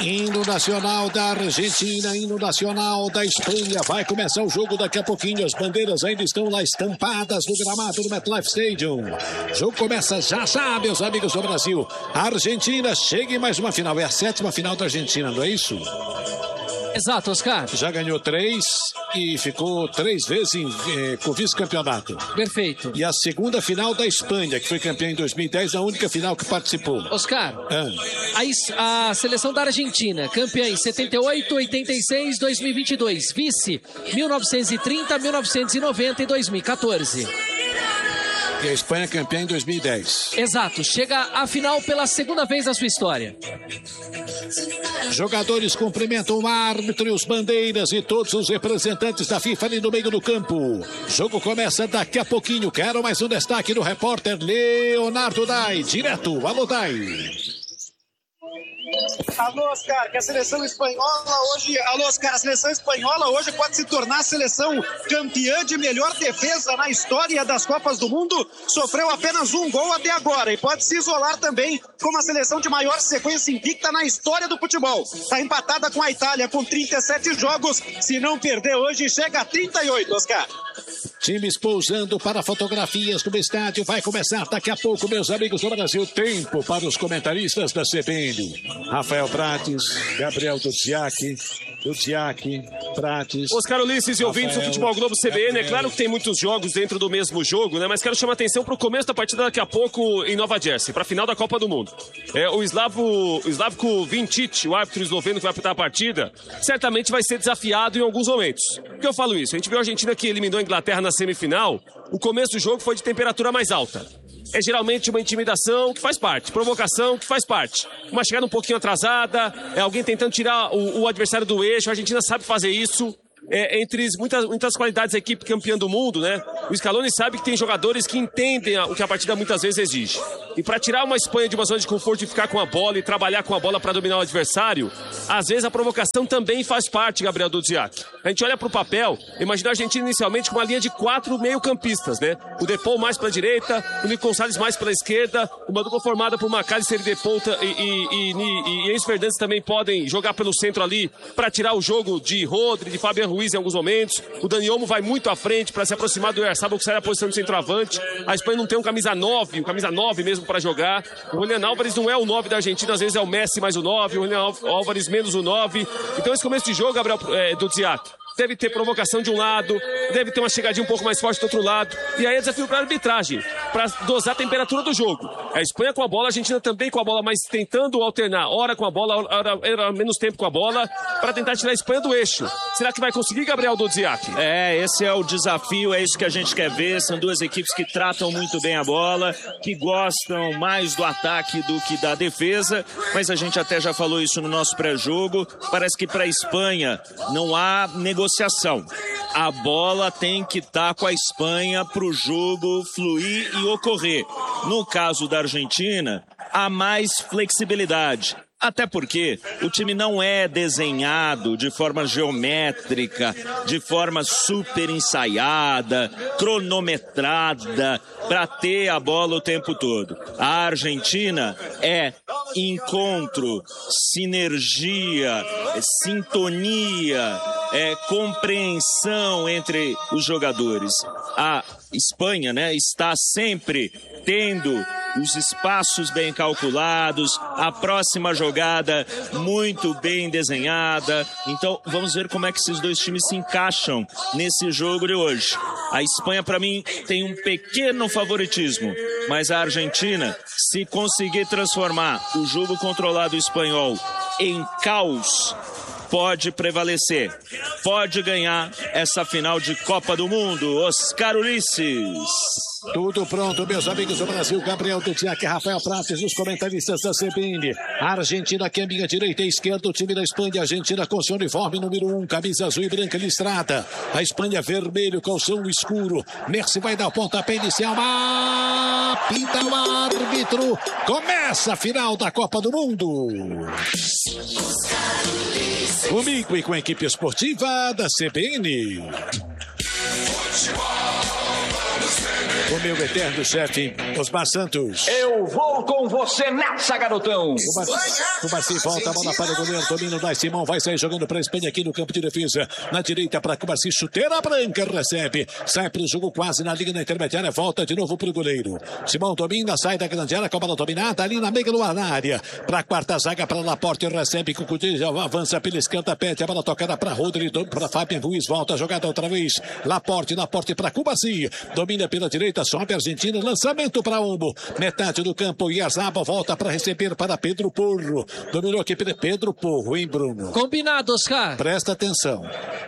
Hino nacional da Argentina, hino nacional da Espanha. Vai começar o jogo daqui a pouquinho. As bandeiras ainda estão lá estampadas no gramado do MetLife Stadium. O jogo começa já já, meus amigos do Brasil. A Argentina chega em mais uma final. É a 7ª final da Argentina, não é isso? Exato, Oscar. Já ganhou 3 e ficou 3 vezes com vice-campeonato. Perfeito. E a 2ª final da Espanha, que foi campeã em 2010, a única final que participou. Oscar, a seleção da Argentina, campeã em 78, 86, 2022. Vice, 1930, 1990 e 2014. E a Espanha campeã em 2010. Exato, chega à final pela 2ª vez na sua história. Jogadores cumprimentam o árbitro e os bandeiras e todos os representantes da FIFA ali no meio do campo. O jogo começa daqui a pouquinho. Quero mais um destaque do repórter Leonardo Dai. Direto, alô Dai. Alô, Oscar, que a seleção espanhola hoje... Alô, Oscar, a seleção espanhola hoje pode se tornar a seleção campeã de melhor defesa na história das Copas do Mundo. Sofreu apenas um gol até agora e pode se isolar também como a seleção de maior sequência invicta na história do futebol. Está empatada com a Itália com 37 jogos. Se não perder hoje, chega a 38, Oscar. Times pousando para fotografias no estádio. Vai começar daqui a pouco, meus amigos do Brasil. Tempo para os comentaristas da CBN. Rafael Prates, Gabriel Duziak, Prates. Oscar Ulisses e ouvintes do Futebol Globo CBN. É claro que tem muitos jogos dentro do mesmo jogo, né? Mas quero chamar a atenção para o começo da partida daqui a pouco em Nova Jersey, para a final da Copa do Mundo. O Slavko Vincic, o árbitro esloveno que vai apitar a partida, certamente vai ser desafiado em alguns momentos. Por que eu falo isso? A gente viu a Argentina que eliminou a Inglaterra na semifinal. O começo do jogo foi de temperatura mais alta. É geralmente uma intimidação que faz parte, provocação que faz parte. Uma chegada um pouquinho atrasada, alguém tentando tirar o adversário do eixo. A Argentina sabe fazer isso. Entre muitas qualidades da equipe campeã do mundo, né? O Scaloni sabe que tem jogadores que entendem o que a partida muitas vezes exige. E para tirar uma Espanha de uma zona de conforto e ficar com a bola e trabalhar com a bola para dominar o adversário, às vezes a provocação também faz parte, Gabriel Duziak. A gente olha para o papel, imagina a Argentina inicialmente com uma linha de 4 meio-campistas, né? O Depou mais para a direita, o Nico Gonçalves mais pela esquerda, uma dupla formada por McAllister e Depou e Enzo Fernandes também podem jogar pelo centro ali para tirar o jogo de Rodri, de Fabian Ruiz em alguns momentos. O Dani Olmo vai muito à frente para se aproximar do Oyarzabal, que sai da posição de centroavante. A Espanha não tem um camisa 9 mesmo para jogar. O Julián Álvares não é o 9 da Argentina, às vezes é o Messi mais o 9, o Julián Álvares menos o 9. Então esse começo de jogo, Gabriel Duziak, deve ter provocação de um lado, deve ter uma chegadinha um pouco mais forte do outro lado. E aí é desafio para a arbitragem, para dosar a temperatura do jogo. A Espanha com a bola, a Argentina também com a bola, mas tentando alternar, hora com a bola, hora menos tempo com a bola, para tentar tirar a Espanha do eixo. Será que vai conseguir, Gabriel Duziak? Esse é o desafio, é isso que a gente quer ver. São duas equipes que tratam muito bem a bola, que gostam mais do ataque do que da defesa, mas a gente até já falou isso no nosso pré-jogo. Parece que para a Espanha não há negociação. A bola tem que estar com a Espanha para o jogo fluir e ocorrer. No caso da Argentina, há mais flexibilidade. Até porque o time não é desenhado de forma geométrica, de forma super ensaiada, cronometrada, para ter a bola o tempo todo. A Argentina é encontro, sinergia, sintonia, compreensão entre os jogadores. A Espanha, né, está sempre tendo os espaços bem calculados, a próxima jogada muito bem desenhada. Então vamos ver como é que esses dois times se encaixam nesse jogo de hoje. A Espanha, para mim, tem um pequeno favoritismo, mas a Argentina, se conseguir transformar o jogo controlado espanhol em caos, pode prevalecer, pode ganhar essa final de Copa do Mundo. Oscar Ulisses. Tudo pronto, meus amigos do Brasil. Gabriel Duziak, Rafael Prates, os comentaristas da CBN. A Argentina aqui à minha direita e esquerda, o time da Espanha. A Argentina com seu uniforme número 1, camisa azul e branca listrada. A Espanha vermelho, calção escuro. Messi vai dar o pontapé inicial. Pinta o árbitro. Começa a final da Copa do Mundo. Comigo e com a equipe esportiva da CBN. O meu eterno chefe, Osmar Santos. Eu vou Estou com você nessa, garotão. Cubarsí volta, a bola para o goleiro, domínio da Simão, vai sair jogando para a Espanha aqui no campo de defesa. Na direita para Cubarsí, chuteira branca, recebe. Sai para o jogo quase na linha da intermediária, volta de novo para o goleiro. Simão domina, sai da grande área com a bola dominada, ali na meia na área. Para a quarta zaga, para Laporte, recebe com o Coutinho, avança pela esquerda, pede a bola tocada para Rodrigo, para Fábio Ruiz, volta a jogada outra vez. Laporte para Cubarsí, domina pela direita, sobe a Argentina, lançamento para Olmo, metade do campo, Iazaba volta para receber para Pedro Porro. Dominou aqui Pedro Porro, hein, Bruno? Combinado, Oscar. Presta atenção.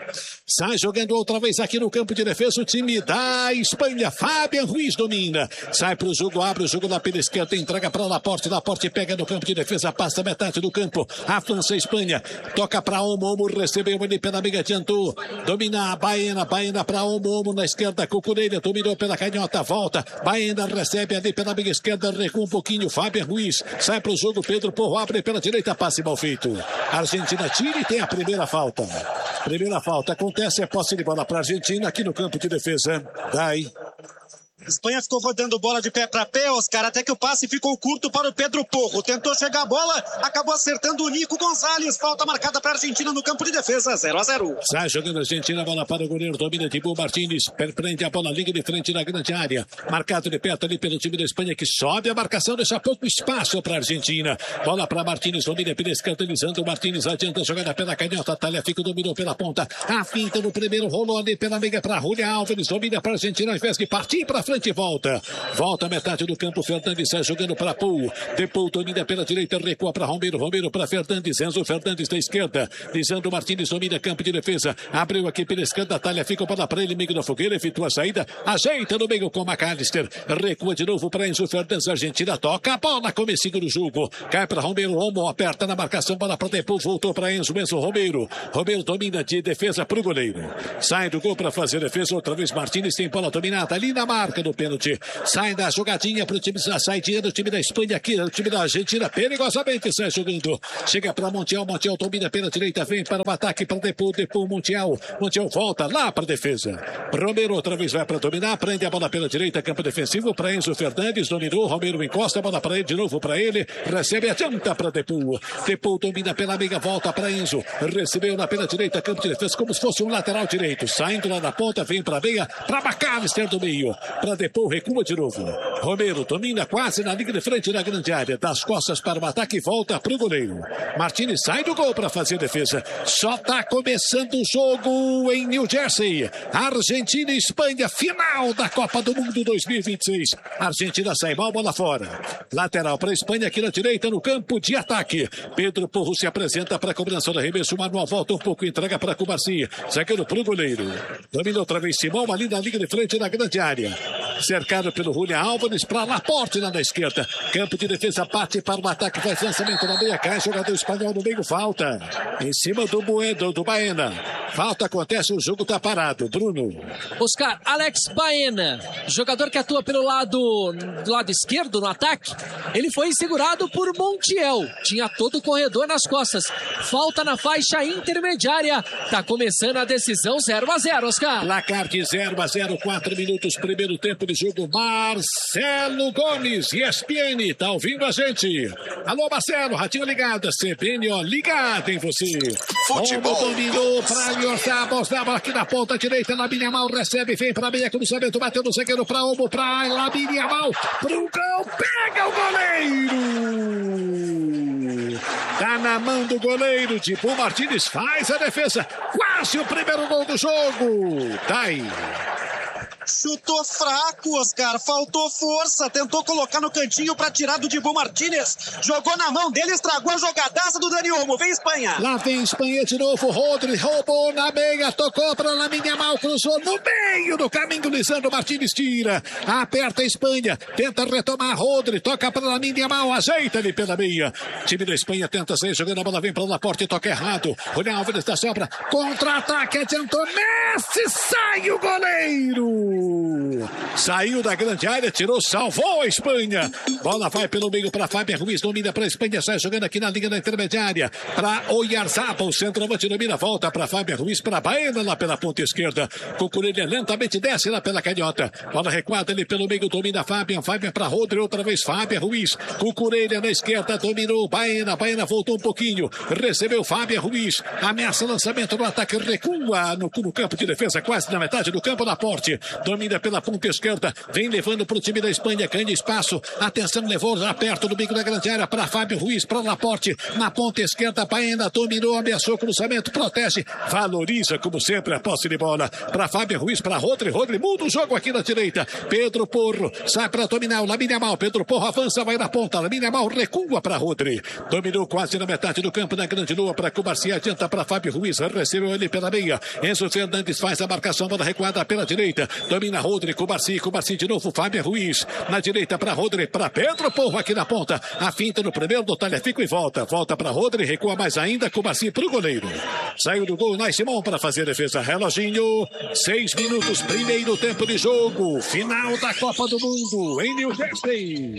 Sai jogando outra vez aqui no campo de defesa o time da Espanha. Fábio Ruiz domina. Sai para o jogo, abre o jogo lá pela esquerda, entrega para Laporte. Laporte pega no campo de defesa, passa metade do campo. Avança a Espanha. Toca para Olmo. Olmo recebeu ali pela amiga, adiantou. Domina a Baena. Baena para Olmo. Olmo na esquerda. Cucurella dominou pela canhota. Volta. Baena recebe ali pela amiga esquerda. Recua um pouquinho. Fábio Ruiz. Sai para o jogo. Pedro Porro abre pela direita. Passe mal feito. Argentina tira e tem a primeira falta. Primeira falta. Acontece a posse de bola para a Argentina aqui no campo de defesa. Vai. Espanha ficou rodando bola de pé para pé, Oscar, até que o passe ficou curto para o Pedro Porro. Tentou chegar a bola, acabou acertando o Nico Gonzalez. Falta marcada para a Argentina no campo de defesa, 0-0. Sai jogando a Argentina, bola para o goleiro, domina Thibaut Martínez, prende a bola, liga de frente na grande área. Marcado de perto ali pelo time da Espanha, que sobe a marcação, deixa pouco espaço para a Argentina. Bola para Martínez, domina pela esquerda, Lisandro Martínez adianta a jogada pela canhota, Tagliafico dominou pela ponta. A finta no primeiro, rolou ali pela meia para Julián Álvares, domina para a Argentina, ao invés de partir para frente, volta metade do campo. Fernandes sai jogando para Pou. Depou domina pela direita, recua para Romero. Romero para Fernandes. Enzo Fernandes da esquerda. Lisandro Martínez domina campo de defesa. Abriu aqui pela esquerda. Tagliafico para ele, meio da fogueira. Efetua a saída. Ajeita no meio com McAllister. Recua de novo para Enzo Fernandes. Argentina toca a bola. Comecinho do jogo. Cai para Romero. Olmo aperta na marcação. Bola para Depou. Voltou para Enzo. Enzo Romero. Romero domina de defesa para o goleiro. Sai do gol para fazer defesa. Outra vez Martínez tem bola dominada ali na marca do pênalti. Sai da jogadinha para o time, a saidinha do time da Espanha aqui, o time da Argentina perigosamente sai jogando. Chega para Montiel, Montiel domina pela direita, vem para o ataque para Depou, Montiel volta lá para a defesa. Romero outra vez vai para dominar, prende a bola pela direita, campo defensivo para Enzo Fernandes, dominou, Romero encosta a bola para ele, de novo para ele, recebe, adianta para Depou domina pela meia, volta para Enzo, recebeu na pela direita, campo de defesa, como se fosse um lateral direito, saindo lá na ponta, vem para a meia, para McAllister do meio, para Depou, recua de novo. Romero domina quase na linha de frente na grande área. Das costas para o ataque e volta para o goleiro. Martínez sai do gol para fazer defesa. Só está começando o jogo em New Jersey. Argentina e Espanha, final da Copa do Mundo 2026. Argentina sai mal, bola fora. Lateral para a Espanha aqui na direita no campo de ataque. Pedro Porro se apresenta para a cobrança do arremesso. Manuel volta um pouco, entrega para Cubarsí. Zagueiro para o goleiro. Domina outra vez Simão ali na linha de frente na grande área. Cercado pelo Julián Álvares para Laporte lá na esquerda. Campo de defesa, bate para o ataque, faz lançamento na meia, cai, jogador espanhol no meio, falta. Em cima do Baena. Falta acontece, o jogo está parado. Bruno. Oscar, Alex Baena, jogador que atua do lado esquerdo no ataque, ele foi segurado por Montiel. Tinha todo o corredor nas costas. Falta na faixa intermediária. Tá começando a decisão 0-0, Oscar. Placar de 0-0, 4 minutos, primeiro tempo de jogo. Marcelo Gomes, ESPN, tá ouvindo a gente? Alô, Marcelo, ratinho ligado, CBN, ó, ligado em você. Futebol. Dominou para Liorçar, bola aqui na ponta direita, Lamine Yamal recebe, vem para meia, cruzamento, bateu no zagueiro para Olmo, para Lamine Yamal, pro gol, pega o goleiro! Tá na mão do goleiro, Thibaut Martínez faz a defesa, quase o primeiro gol do jogo. Tá aí. Chutou fraco, Oscar, faltou força, tentou colocar no cantinho para tirar do Thibaut Martínez, jogou na mão dele, estragou a jogadaça do Dani Olmo. Vem Espanha. Lá vem Espanha de novo, Rodri roubou na meia, tocou para Lamine Yamal, cruzou no meio do caminho, Lisandro Martínez tira, aperta a Espanha, tenta retomar Rodri, toca para Lamine Yamal, ajeita ele pela meia. Time da Espanha tenta sair jogando, a bola vem para Laporte, toca errado, Julián Álvares da sobra, contra-ataque, adiantou, Messi, sai o goleiro! Saiu da grande área, tirou, salvou a Espanha. Bola vai pelo meio para Fábio Ruiz, domina para a Espanha, sai jogando aqui na linha da intermediária. Para Oyarzabal, o centroavante domina, volta para Fábio Ruiz, para Baena lá pela ponta esquerda. Cucurella lentamente desce lá pela canhota. Bola recuada ali pelo meio, domina Fábio para Rodri, outra vez Fábio Ruiz. Cucurella na esquerda, dominou Baena voltou um pouquinho, recebeu Fábio Ruiz, ameaça lançamento no ataque, recua no campo de defesa, quase na metade do campo, Laporte domina pela ponta esquerda, vem levando para o time da Espanha, ganha espaço, atenção, levou já perto do bico da grande área para Fábio Ruiz, para Laporte, na ponta esquerda, Baena dominou, ameaçou cruzamento, protege, valoriza como sempre a posse de bola, para Fábio Ruiz, para Rodri muda o jogo aqui na direita, Pedro Porro, sai para dominar o Lamine Yamal, Pedro Porro avança, vai na ponta, Lamine Yamal recua para Rodri, dominou quase na metade do campo da grande lua para Cubarci, adianta para Fábio Ruiz, recebeu ele pela meia, Enzo Fernandes faz a marcação, bola recuada pela direita, domina Rodri, Cubarci de novo, Fábio Ruiz, na direita para Rodri, para Pedro Porro aqui na ponta, a finta no primeiro do Tagliafico e volta para Rodri, recua mais ainda, Cubarci para o goleiro, saiu do gol, Nai Simão para fazer a defesa, reloginho, 6 minutos, primeiro tempo de jogo, final da Copa do Mundo, em New Jersey.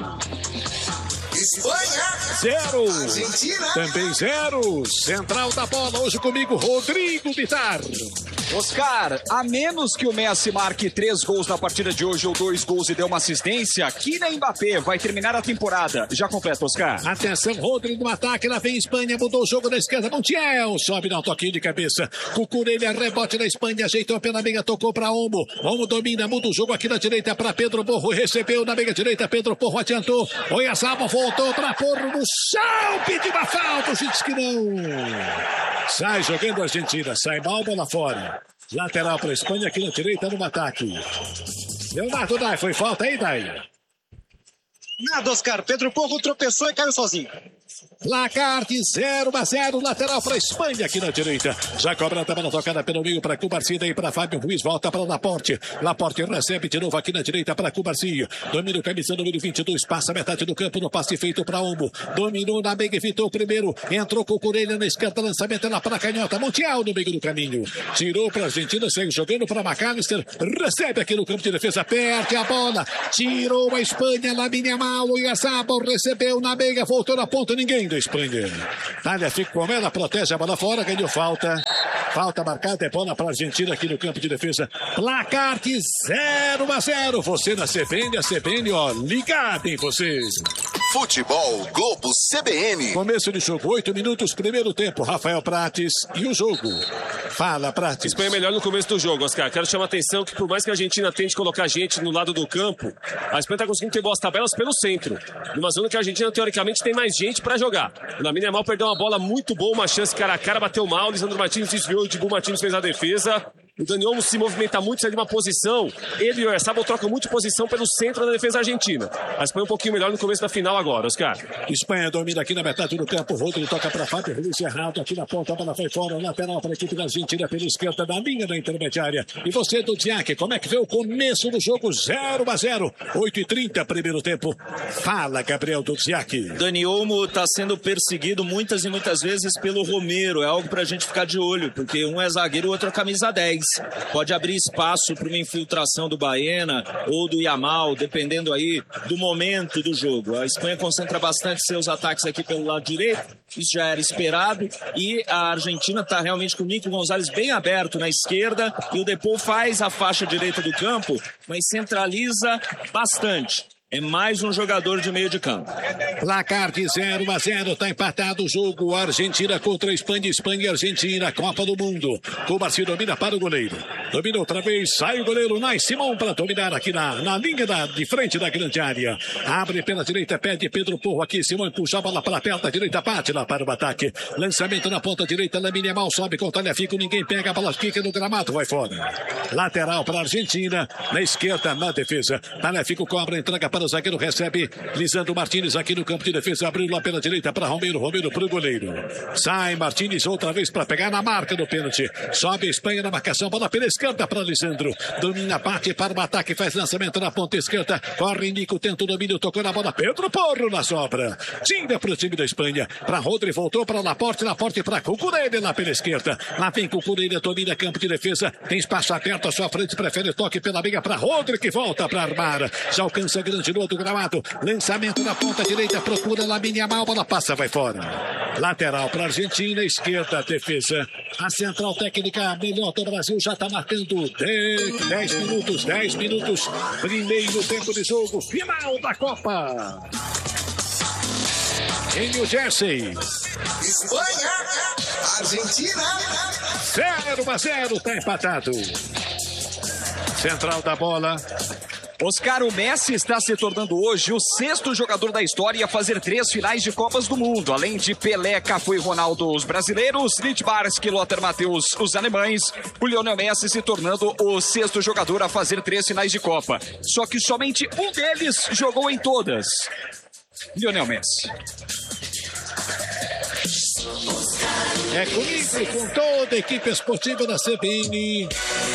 Espanha 0, Argentina também 0, central da bola, hoje comigo Rodrigo Bitar. Oscar, a menos que o Messi marque 3 gols na partida de hoje ou 2 gols e dê uma assistência, Kylian Mbappé vai terminar a temporada. Já completa, Oscar. Atenção, Rodrigo no ataque, lá vem Espanha, mudou o jogo da esquerda, Montiel, sobe na toquinho de cabeça, Cucurella, rebote na Espanha, ajeitou pela meia, tocou para Olmo domina, muda o jogo aqui na direita para Pedro Porro, recebeu na meia direita, Pedro Porro adiantou, Oyarzabal voltou para Porro no chão, pediu uma falta, o juiz que não. Sai jogando a Argentina, sai mal, bola fora. Lateral para a Espanha aqui na direita no ataque. Leonardo Dai, foi falta aí, Dai? Nada, Oscar. Pedro Porro tropeçou e caiu sozinho. Placar de 0-0, lateral para a Espanha aqui na direita. Já cobra a bola tocada pelo meio para Cubarci, daí para Fábio Ruiz, volta para Laporte. Laporte recebe de novo aqui na direita para Cubarci. Domina o camisa número 22, passa a metade do campo no passe feito para Olmo. Dominou na meia, evitou o primeiro, entrou com o Cucurella na esquerda, lançamento lá para a canhota. Montiel no meio do caminho. Tirou para a Argentina, segue jogando para McAllister. Recebe aqui no campo de defesa, perde a bola. Tirou a Espanha, Lamine Yamal, Oyarzabal recebeu na meia, voltou na ponta, ninguém da Espanha. Tagliafico com ela, protege a bola fora, ganhou falta. Falta marcada, é bola para a Argentina aqui no campo de defesa. Placar de 0-0. Você na CBN, a CBN, ó, ligada em vocês. Futebol Globo CBN. Começo de jogo, 8 minutos, primeiro tempo. Rafael Prates e o jogo. Fala, Prates. Espanha é melhor no começo do jogo, Oscar. Quero chamar a atenção que por mais que a Argentina tente colocar gente no lado do campo, a Espanha está conseguindo ter boas tabelas pelo centro. Numa zona que a Argentina, teoricamente, tem mais gente para jogar. O Lamine Yamal perdeu uma bola muito boa, uma chance cara a cara, bateu mal. Lisandro Martins desviou, o Dibu Martins fez a defesa. O Dani Olmo se movimenta muito, sai de uma posição. Ele e o Oyarzabal trocam muito de posição pelo centro da defesa argentina. A Espanha um pouquinho melhor no começo da final agora, Oscar. Espanha domina aqui na metade do campo. Rodrigo toca para Fábio Ruiz, errado aqui na ponta, a bola foi fora, lateral para a equipe da Argentina pela esquerda da linha da intermediária. E você, Dudziak, como é que vê o começo do jogo? 0-0, 8h30, primeiro tempo. Fala, Gabriel Dudziak. Dani Olmo está sendo perseguido muitas e muitas vezes pelo Romero. É algo para a gente ficar de olho, porque um é zagueiro e o outro é camisa 10. Pode abrir espaço para uma infiltração do Baena ou do Yamal, dependendo aí do momento do jogo. A Espanha concentra bastante seus ataques aqui pelo lado direito, isso já era esperado, e a Argentina está realmente com o Nico Gonzalez bem aberto na esquerda, e o Depou faz a faixa direita do campo, mas centraliza bastante. É mais um jogador de meio de campo. Placar de 0-0, tá empatado o jogo. Argentina contra a Espanha, Espanha e Argentina, Copa do Mundo. Cubarci domina para o goleiro. Domina outra vez, sai o goleiro Nai Simão para dominar aqui na linha de frente da grande área. Abre pela direita, pede Pedro Porro aqui. Simão puxa a bola para a perna direita, bate lá para o ataque. Lançamento na ponta direita, Lamine Yamal sobe com o Tagliafico, ninguém pega, a bola fica no gramado, vai fora. Lateral para a Argentina, na esquerda, na defesa. Tagliafico cobra, entrega para bola, zagueiro recebe. Lisandro Martins aqui no campo de defesa. Abriu lá pela direita para Romero. Romero pro goleiro. Sai Martins outra vez para pegar na marca do pênalti. Sobe a Espanha na marcação. Bola pela esquerda para Lisandro. Domina, bate para o ataque. Faz lançamento na ponta esquerda. Corre Nico, tenta o domínio. Tocou na bola. Pedro Porro na sobra. Tira para o time da Espanha. Para Rodri, voltou para Laporte. Laporte para Cucurella lá pela esquerda. Lá vem Cucurella, domina campo de defesa. Tem espaço aberto à sua frente. Prefere toque pela meia para Rodri, que volta para armar. Já alcança grande no outro gramado. Lançamento na ponta direita. Procura Lamine Yamal. Bola passa, vai fora. Lateral para a Argentina. Esquerda, defesa. A central técnica melhor do Brasil já está marcando 10 minutos. Primeiro tempo de jogo. Final da Copa. Em New Jersey. Espanha, Argentina. 0-0, tá empatado. Central da bola. Oscar, o Messi está se tornando hoje o 6º jogador da história a fazer 3 finais de Copas do Mundo. Além de Pelé, Cafu e Ronaldo, os brasileiros, Littbarski, Lothar Matthäus, os alemães, o Lionel Messi se tornando o 6º jogador a fazer 3 finais de Copa. Só que somente um deles jogou em todas. Lionel Messi. É comigo e com toda a equipe esportiva da CBN.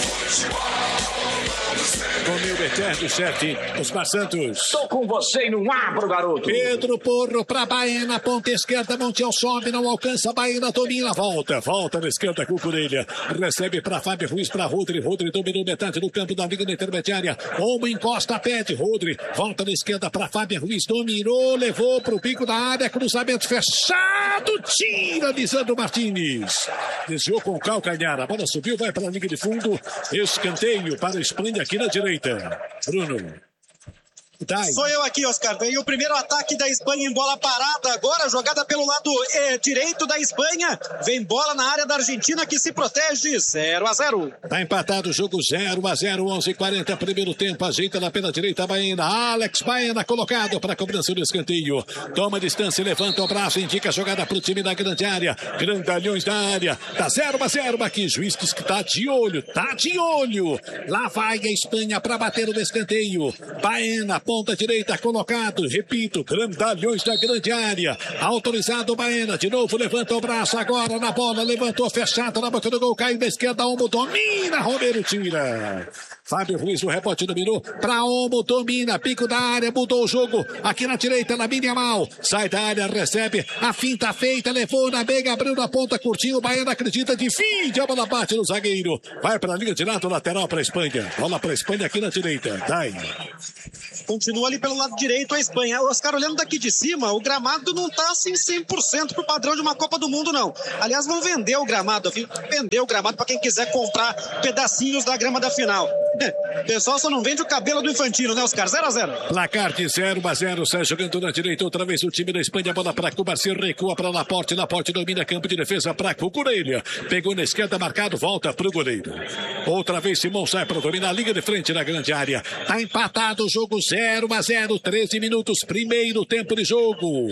Com meu eterno chefe, Osmar Santos. Tô com você e não abro, garoto. Pedro Porro para Baena, ponta esquerda, Montiel sobe, não alcança, Baena domina, volta na esquerda, Cucurella, recebe para Fábio Ruiz, para Rodri, dominou metade do campo da liga na intermediária, Olmo encosta, pede, Rodri, volta na esquerda para Fábio Ruiz, dominou, levou para o pico da área, cruzamento fechado, tira Lisandro Martins, desviou com o calcanhar, a bola subiu, vai para a linha de fundo, escanteio para a Espanha aqui na direita. Bruno. Sou eu aqui, Oscar. Vem o primeiro ataque da Espanha em bola parada. Agora jogada pelo lado direito da Espanha. Vem bola na área da Argentina que se protege. 0-0. Tá empatado o jogo 0-0. 11:40 primeiro tempo. Ajeita lá pela direita Baena. Alex Baena colocado para a cobrança do escanteio. Toma distância, levanta o braço, indica a jogada para o time da grande área. Grandalhões da área. Tá 0-0 aqui. Juiz diz que tá de olho. Lá vai a Espanha para bater o escanteio. Baena, ponta direita colocado, repito, grandalhões da grande área, autorizado Baena, de novo levanta o braço, agora na bola, levantou, fechado na boca do gol, caiu da esquerda, Olmo domina, Romero tira. Fábio Ruiz, o rebote dominou, para Olmo, domina, pico da área, mudou o jogo, aqui na direita, Lamine Yamal, sai da área, recebe, a finta feita, levou na meiga, abriu na ponta, curtinho, Baena acredita, divide, a bola bate no zagueiro, vai para a linha de lado, lateral para a Espanha, bola para a Espanha aqui na direita, Dai. Continua ali pelo lado direito a Espanha. Oscar, olhando daqui de cima, o gramado não tá assim 100% pro padrão de uma Copa do Mundo, não. Aliás, vão vender o gramado, para quem quiser comprar pedacinhos da grama da final. O pessoal só não vende o cabelo do Infantino, né, Oscar? 0-0. Placar de 0-0, sai jogando na direita, outra vez o time da Espanha, bola para Cubarci, recua para Laporte domina campo de defesa para Cucurella, pegou na esquerda, marcado, volta pro goleiro. Outra vez Simão sai para dominar a linha de frente na grande área. Tá empatado o jogo 0-0, 13 minutos, primeiro tempo de jogo.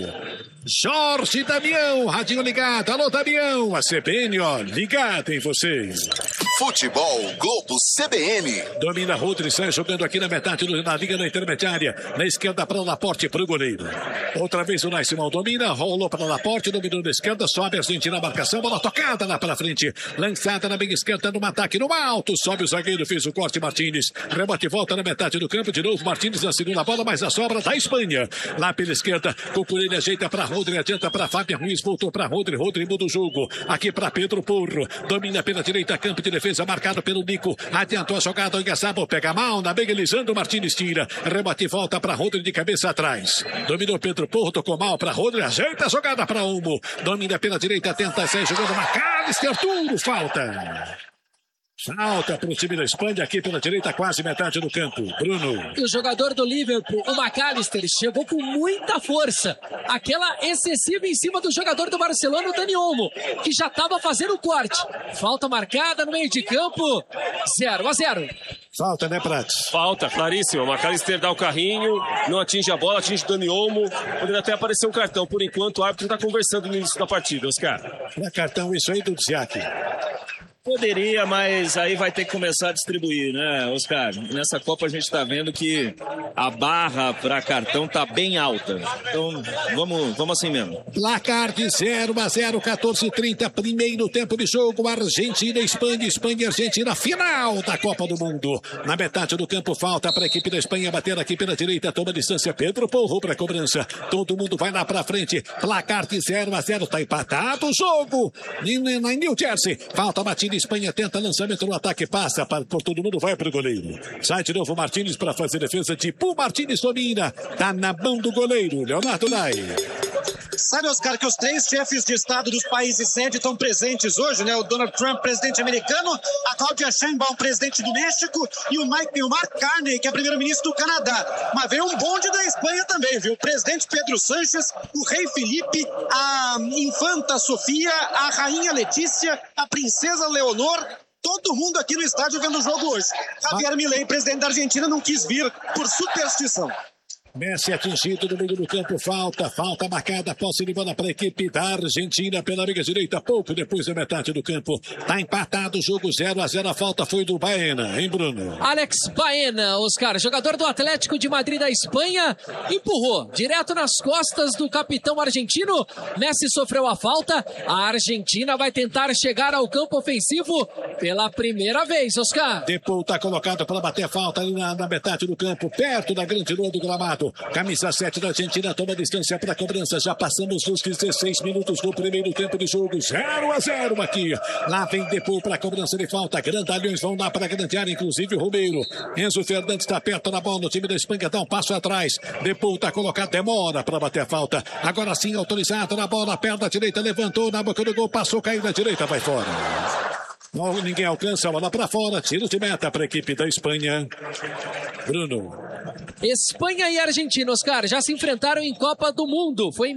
Jorge Damião, radinho ligado. Alô, Damião, a CBN, ó, ligada em você. Futebol Globo CBN. Domina Rodri, sai jogando aqui na metade na liga na intermediária. Na esquerda para Laporte, pro goleiro. Outra vez o Simão domina, rolou para Laporte, dominou na esquerda, sobe a Argentina na marcação, bola tocada lá para frente. Lançada na meia esquerda, no ataque no alto, sobe o zagueiro, fez o corte Martins. Rebote volta na metade do campo, de novo Martins na segunda bola, mas a sobra da Espanha. Lá pela esquerda, Cucurella ajeita para Rodri, adianta para Fábio Ruiz, voltou para Rodri muda o jogo. Aqui para Pedro Porro, domina pela direita, campo de defesa, marcado pelo Nico. Adiantou a jogada, o Igaçabo pega mal, na meia Lisandro Martins tira. Rebote volta para Rodri de cabeça atrás. Dominou Pedro Porro, tocou mal para Rodri, ajeita a jogada para Olmo. Domina pela direita, tenta sair jogando McAllister, tudo falta. Falta para o time da Espanha aqui pela direita, quase metade do campo. Bruno. E o jogador do Liverpool, o McAllister, chegou com muita força. Aquela excessiva em cima do jogador do Barcelona, o Dani Olmo, que já estava fazendo o corte. Falta marcada no meio de campo. 0-0. Falta, né, Prates? Falta, claríssima. O McAllister dá o carrinho, não atinge a bola, atinge o Dani Olmo. Poderia até aparecer um cartão. Por enquanto, o árbitro está conversando no início da partida, Oscar. Não é cartão isso aí do Dziak. Poderia, mas aí vai ter que começar a distribuir, né, Oscar? Nessa Copa a gente está vendo que a barra para cartão tá bem alta. Então, vamos assim mesmo. Placar de 0-0, 14h30, primeiro tempo de jogo. Argentina, Espanha, Espanha e Argentina, final da Copa do Mundo. Na metade do campo, falta para a equipe da Espanha bater aqui pela direita, toma distância. Pedro Porro para a cobrança. Todo mundo vai lá para frente. Placar de 0-0, tá empatado o jogo. Na New Jersey, falta batida. Espanha tenta lançamento no ataque, passa por todo mundo, vai pro goleiro. Sai de novo Martínez para fazer defesa. Tipo Martínez domina, tá na mão do goleiro, Leonardo Nai. Sabe, Oscar, que os 3 chefes de Estado dos países sede estão presentes hoje, né? O Donald Trump, presidente americano, a Claudia Sheinbaum, presidente do México, e o Mark Carney, que é primeiro-ministro do Canadá. Mas veio um bonde da Espanha também, viu? O presidente Pedro Sánchez, o rei Felipe, a infanta Sofia, a rainha Letícia, a princesa Leonor. Todo mundo aqui no estádio vendo o jogo hoje. Javier Milei, presidente da Argentina, não quis vir por superstição. Messi atingido no meio do campo, falta marcada, posse de bola para a equipe da Argentina pela liga direita, pouco depois da metade do campo. Tá empatado o jogo 0-0, a falta foi do Baena, hein, Bruno? Alex Baena, Oscar, jogador do Atlético de Madrid da Espanha, empurrou direto nas costas do capitão argentino. Messi sofreu a falta, a Argentina vai tentar chegar ao campo ofensivo pela primeira vez, Oscar. Depou tá colocado para bater a falta ali na metade do campo, perto da grande lua do gramado. Camisa 7 da Argentina toma distância para a cobrança. Já passamos os 16 minutos do primeiro tempo de jogo. 0-0 aqui. Lá vem Depou para a cobrança de falta. Grandalhões vão lá para a grande área, inclusive o Romero. Enzo Fernandes está perto da bola. O time da Espanha dá um passo atrás. Depou está colocado, demora para bater a falta. Agora sim, autorizado na bola. Perna direita, levantou na boca do gol. Passou, caiu na direita, vai fora. Não, ninguém alcança a bola para fora. Tiro de meta para a equipe da Espanha. Bruno. Espanha e Argentina, Oscar, já se enfrentaram em Copa do Mundo. Foi em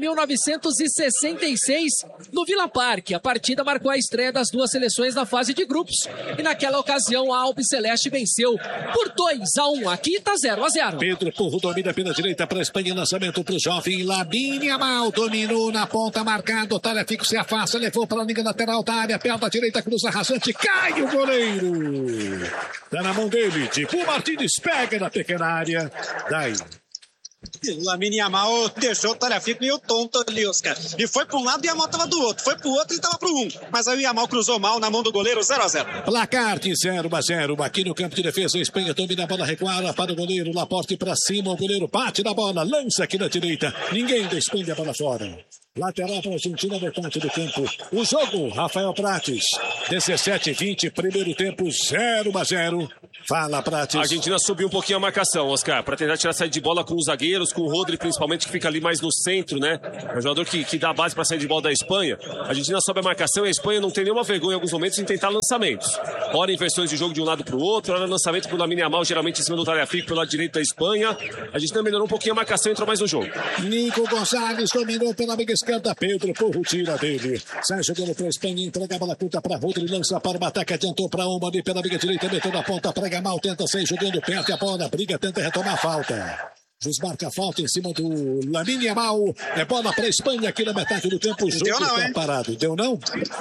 1966, no Villa Park. A partida marcou a estreia das duas seleções na fase de grupos. E naquela ocasião, a Albiceleste venceu por 2-1. Aqui tá 0-0. Pedro Porro domina pela direita para a Espanha. Lançamento para o jovem Lamine Yamal. Dominou na ponta, marcado. Tagliafico se afasta, levou para a linha lateral da área. Perna direita, cruza rasante. Cai o goleiro. Tá na mão dele. Tipo Martínez pega na pequena área. Daí. O Lamine Yamal deixou o Tagliafico meio tonto ali, Oscar. E foi para um lado e o Yamal estava do outro. Foi para o outro e estava para o 1. Mas aí o Yamal cruzou mal na mão do goleiro, 0-0. Placar de 0-0. Aqui no campo de defesa, a Espanha domina a bola, recuada para o goleiro. Laporte para cima, o goleiro bate na bola, lança aqui na direita. Ninguém da Espanha para fora. Lateral para a Argentina, metade do campo. O jogo, Rafael Prates. 17-20, primeiro tempo, 0-0. Fala, Prates. A Argentina subiu um pouquinho a marcação, Oscar, para tentar tirar a saída de bola com os zagueiros, com o Rodri principalmente, que fica ali mais no centro, né? É o jogador que dá a base para sair de bola da Espanha. A Argentina sobe a marcação e a Espanha não tem nenhuma vergonha em alguns momentos em tentar lançamentos. Ora inversões de jogo de um lado para o outro, ora lançamento para o Lamine Yamal, geralmente em cima do Tagliafico, pelo lado direito da Espanha. A Argentina melhorou um pouquinho a marcação e entrou mais no jogo. Nico Gonçalves dominou pela amiga esquerda, Pedro Porro tira dele. Sai jogando para a Espanha, entrega a bola curta para Rodri, lança para o ataque, adiantou para uma ali pela amiga direita, meteu na ponta, prega mal, tenta sair jogando perto a bola, briga, tenta retomar a falta. Juiz marca a falta em cima do Lamine Yamal. É bola para a Espanha aqui na metade do tempo. O jogo está parado. Deu não?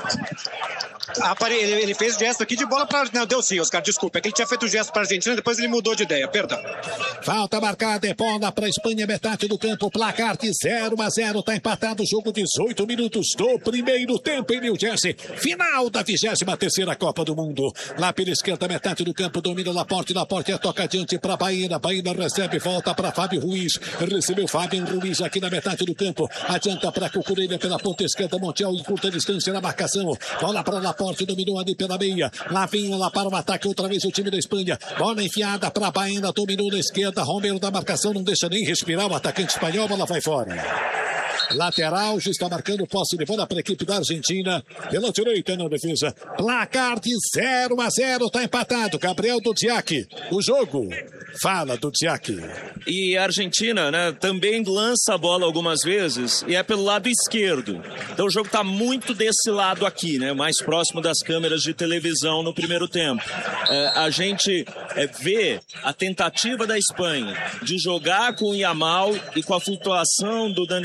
Ele fez gesto aqui de bola para... Não, deu sim, Oscar, desculpa. É que ele tinha feito gesto para a Argentina, depois ele mudou de ideia, perdão. Falta marcada, é bola para a Espanha, metade do campo. Placar de 0-0, está empatado o jogo, 18 minutos do primeiro tempo em New Jersey. Final da 23ª Copa do Mundo. Lá pela esquerda, metade do campo, domina Laporte toca adiante para Baena. Baena recebe, volta para Fábio Ruiz. Recebeu Fábio Ruiz aqui na metade do campo. Adianta para Cucurella pela ponta esquerda, Montiel em curta distância na marcação. Bola para Laporte, dominou ali pela meia. Lá vem ela para o ataque, outra vez o time da Espanha. Bola enfiada para Baena, dominou na esquerda. Romero da marcação, não deixa nem respirar o atacante espanhol, bola vai fora. Lateral, já está marcando posse de bola para a equipe da Argentina. Pela direita na defesa. Placar de 0-0, está empatado. Gabriel Dudziak. O jogo. Fala, Dudziak. E a Argentina, né, também lança a bola algumas vezes e é pelo lado esquerdo. Então o jogo está muito desse lado aqui, né, mais próximo das câmeras de televisão no primeiro tempo. A gente vê a tentativa da Espanha de jogar com o Yamal e com a flutuação do Dani Olmo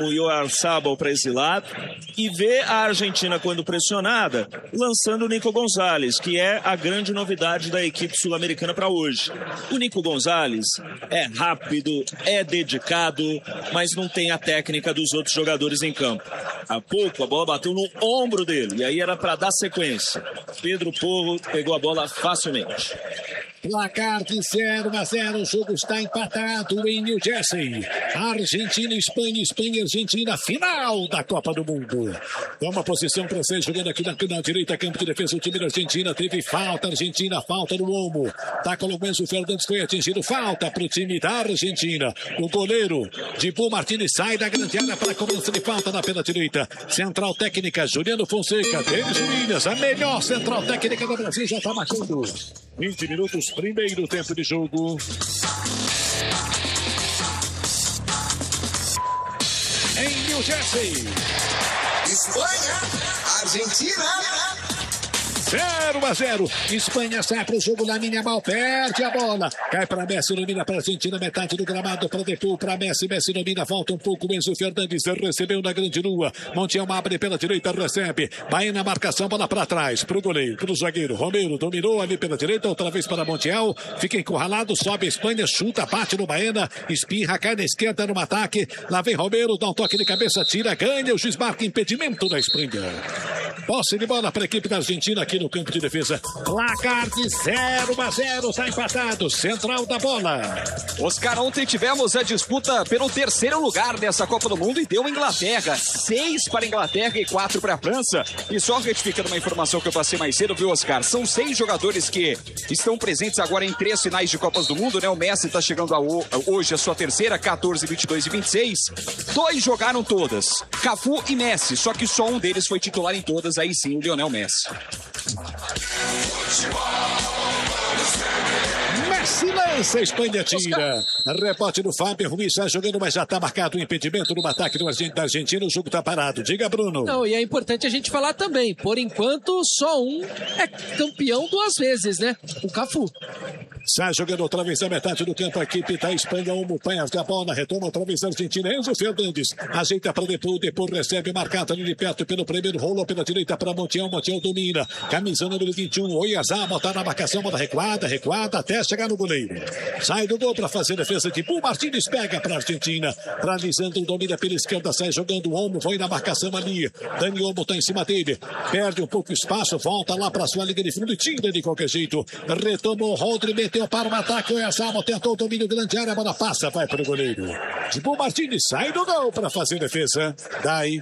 o Oyarzabal para esse lado e ver a Argentina, quando pressionada, lançando o Nico Gonzalez, que é a grande novidade da equipe sul-americana para hoje. O Nico Gonzalez é rápido, é dedicado, mas não tem a técnica dos outros jogadores em campo. Há pouco a bola bateu no ombro dele, e aí era para dar sequência. Pedro Porro pegou a bola facilmente. Placar de 0-0, o jogo está empatado em New Jersey. Argentina, Espanha, Espanha, Argentina, final da Copa do Mundo. Toma posição para ser jogando aqui na direita, campo de defesa, o time da Argentina. Teve falta, Argentina, falta no ombro. Tá com o Enzo Fernandes, foi atingido, falta para o time da Argentina. O goleiro, Dibu Martínez, sai da grande área para a cobrança de falta na pela direita. Central técnica, Juliano Fonseca, Denis Williams, a melhor central técnica do Brasil, já está marcando. 20 minutos, primeiro tempo de jogo. Em New Jersey. Espanha, Argentina. 0-0. Espanha sai para o jogo. Lamine Yamal perde a bola. Cai para Messi, domina para a Argentina. Metade do gramado para Depois para Messi. Messi domina, volta um pouco. Enzo Fernandes recebeu na grande lua. Montiel abre pela direita, recebe. Vai na marcação, bola para trás. Para o goleiro, para o zagueiro. Romero dominou ali pela direita. Outra vez para Montiel. Fica encurralado, sobe a Espanha, chuta, bate no Baena. Espirra, cai na esquerda no ataque. Lá vem Romero, dá um toque de cabeça, tira, ganha. O juiz marca impedimento da Espanha. Posse de bola para a equipe da Argentina aqui no campo de defesa. Placar de 0-0, está empatado. Central da bola. Oscar, ontem tivemos a disputa pelo terceiro lugar dessa Copa do Mundo e deu Inglaterra. 6 para a Inglaterra e 4 para a França. E só retificando uma informação que eu passei mais cedo, viu, Oscar? São 6 jogadores que estão presentes agora em 3 finais de Copas do Mundo, né? O Messi está chegando hoje a sua terceira, 14, 22 e 26. 2 jogaram todas, Cafu e Messi, só que só um deles foi titular em todas, aí sim, o Lionel Messi. Messi lança, Espanha tira. Rebote do Fábio Ruiz, está jogando, mas já está marcado o impedimento no ataque da Argentina. O jogo está parado. Diga, Bruno. Não, e é importante a gente falar também. Por enquanto, só um é campeão 2 vezes, né? O Cafu. Sai jogando outra vez a metade do campo. A equipe da Espanha, perde a bola, retoma outra vez a Argentina. Enzo Fernandes ajeita para Depois recebe, marcado ali de perto pelo primeiro, rolou pela direita para Montiel. Montiel domina, camisa número 21. Oyarzabal está na marcação, bola recuada, até chegar no goleiro. Sai do gol para fazer defesa de Dibu Martínez, pega para a Argentina. Para Lisandro, domina pela esquerda, sai jogando o Olmo, foi na marcação ali. Dani Olmo está em cima dele, perde um pouco espaço, volta lá para sua liga de fundo e tira de qualquer jeito. Retomou Rodri, meteu para o ataque, o Oyarzabal tentou o domínio grande área, a bola passa, vai para o goleiro. Dibu Martínez sai do gol para fazer defesa. Daí.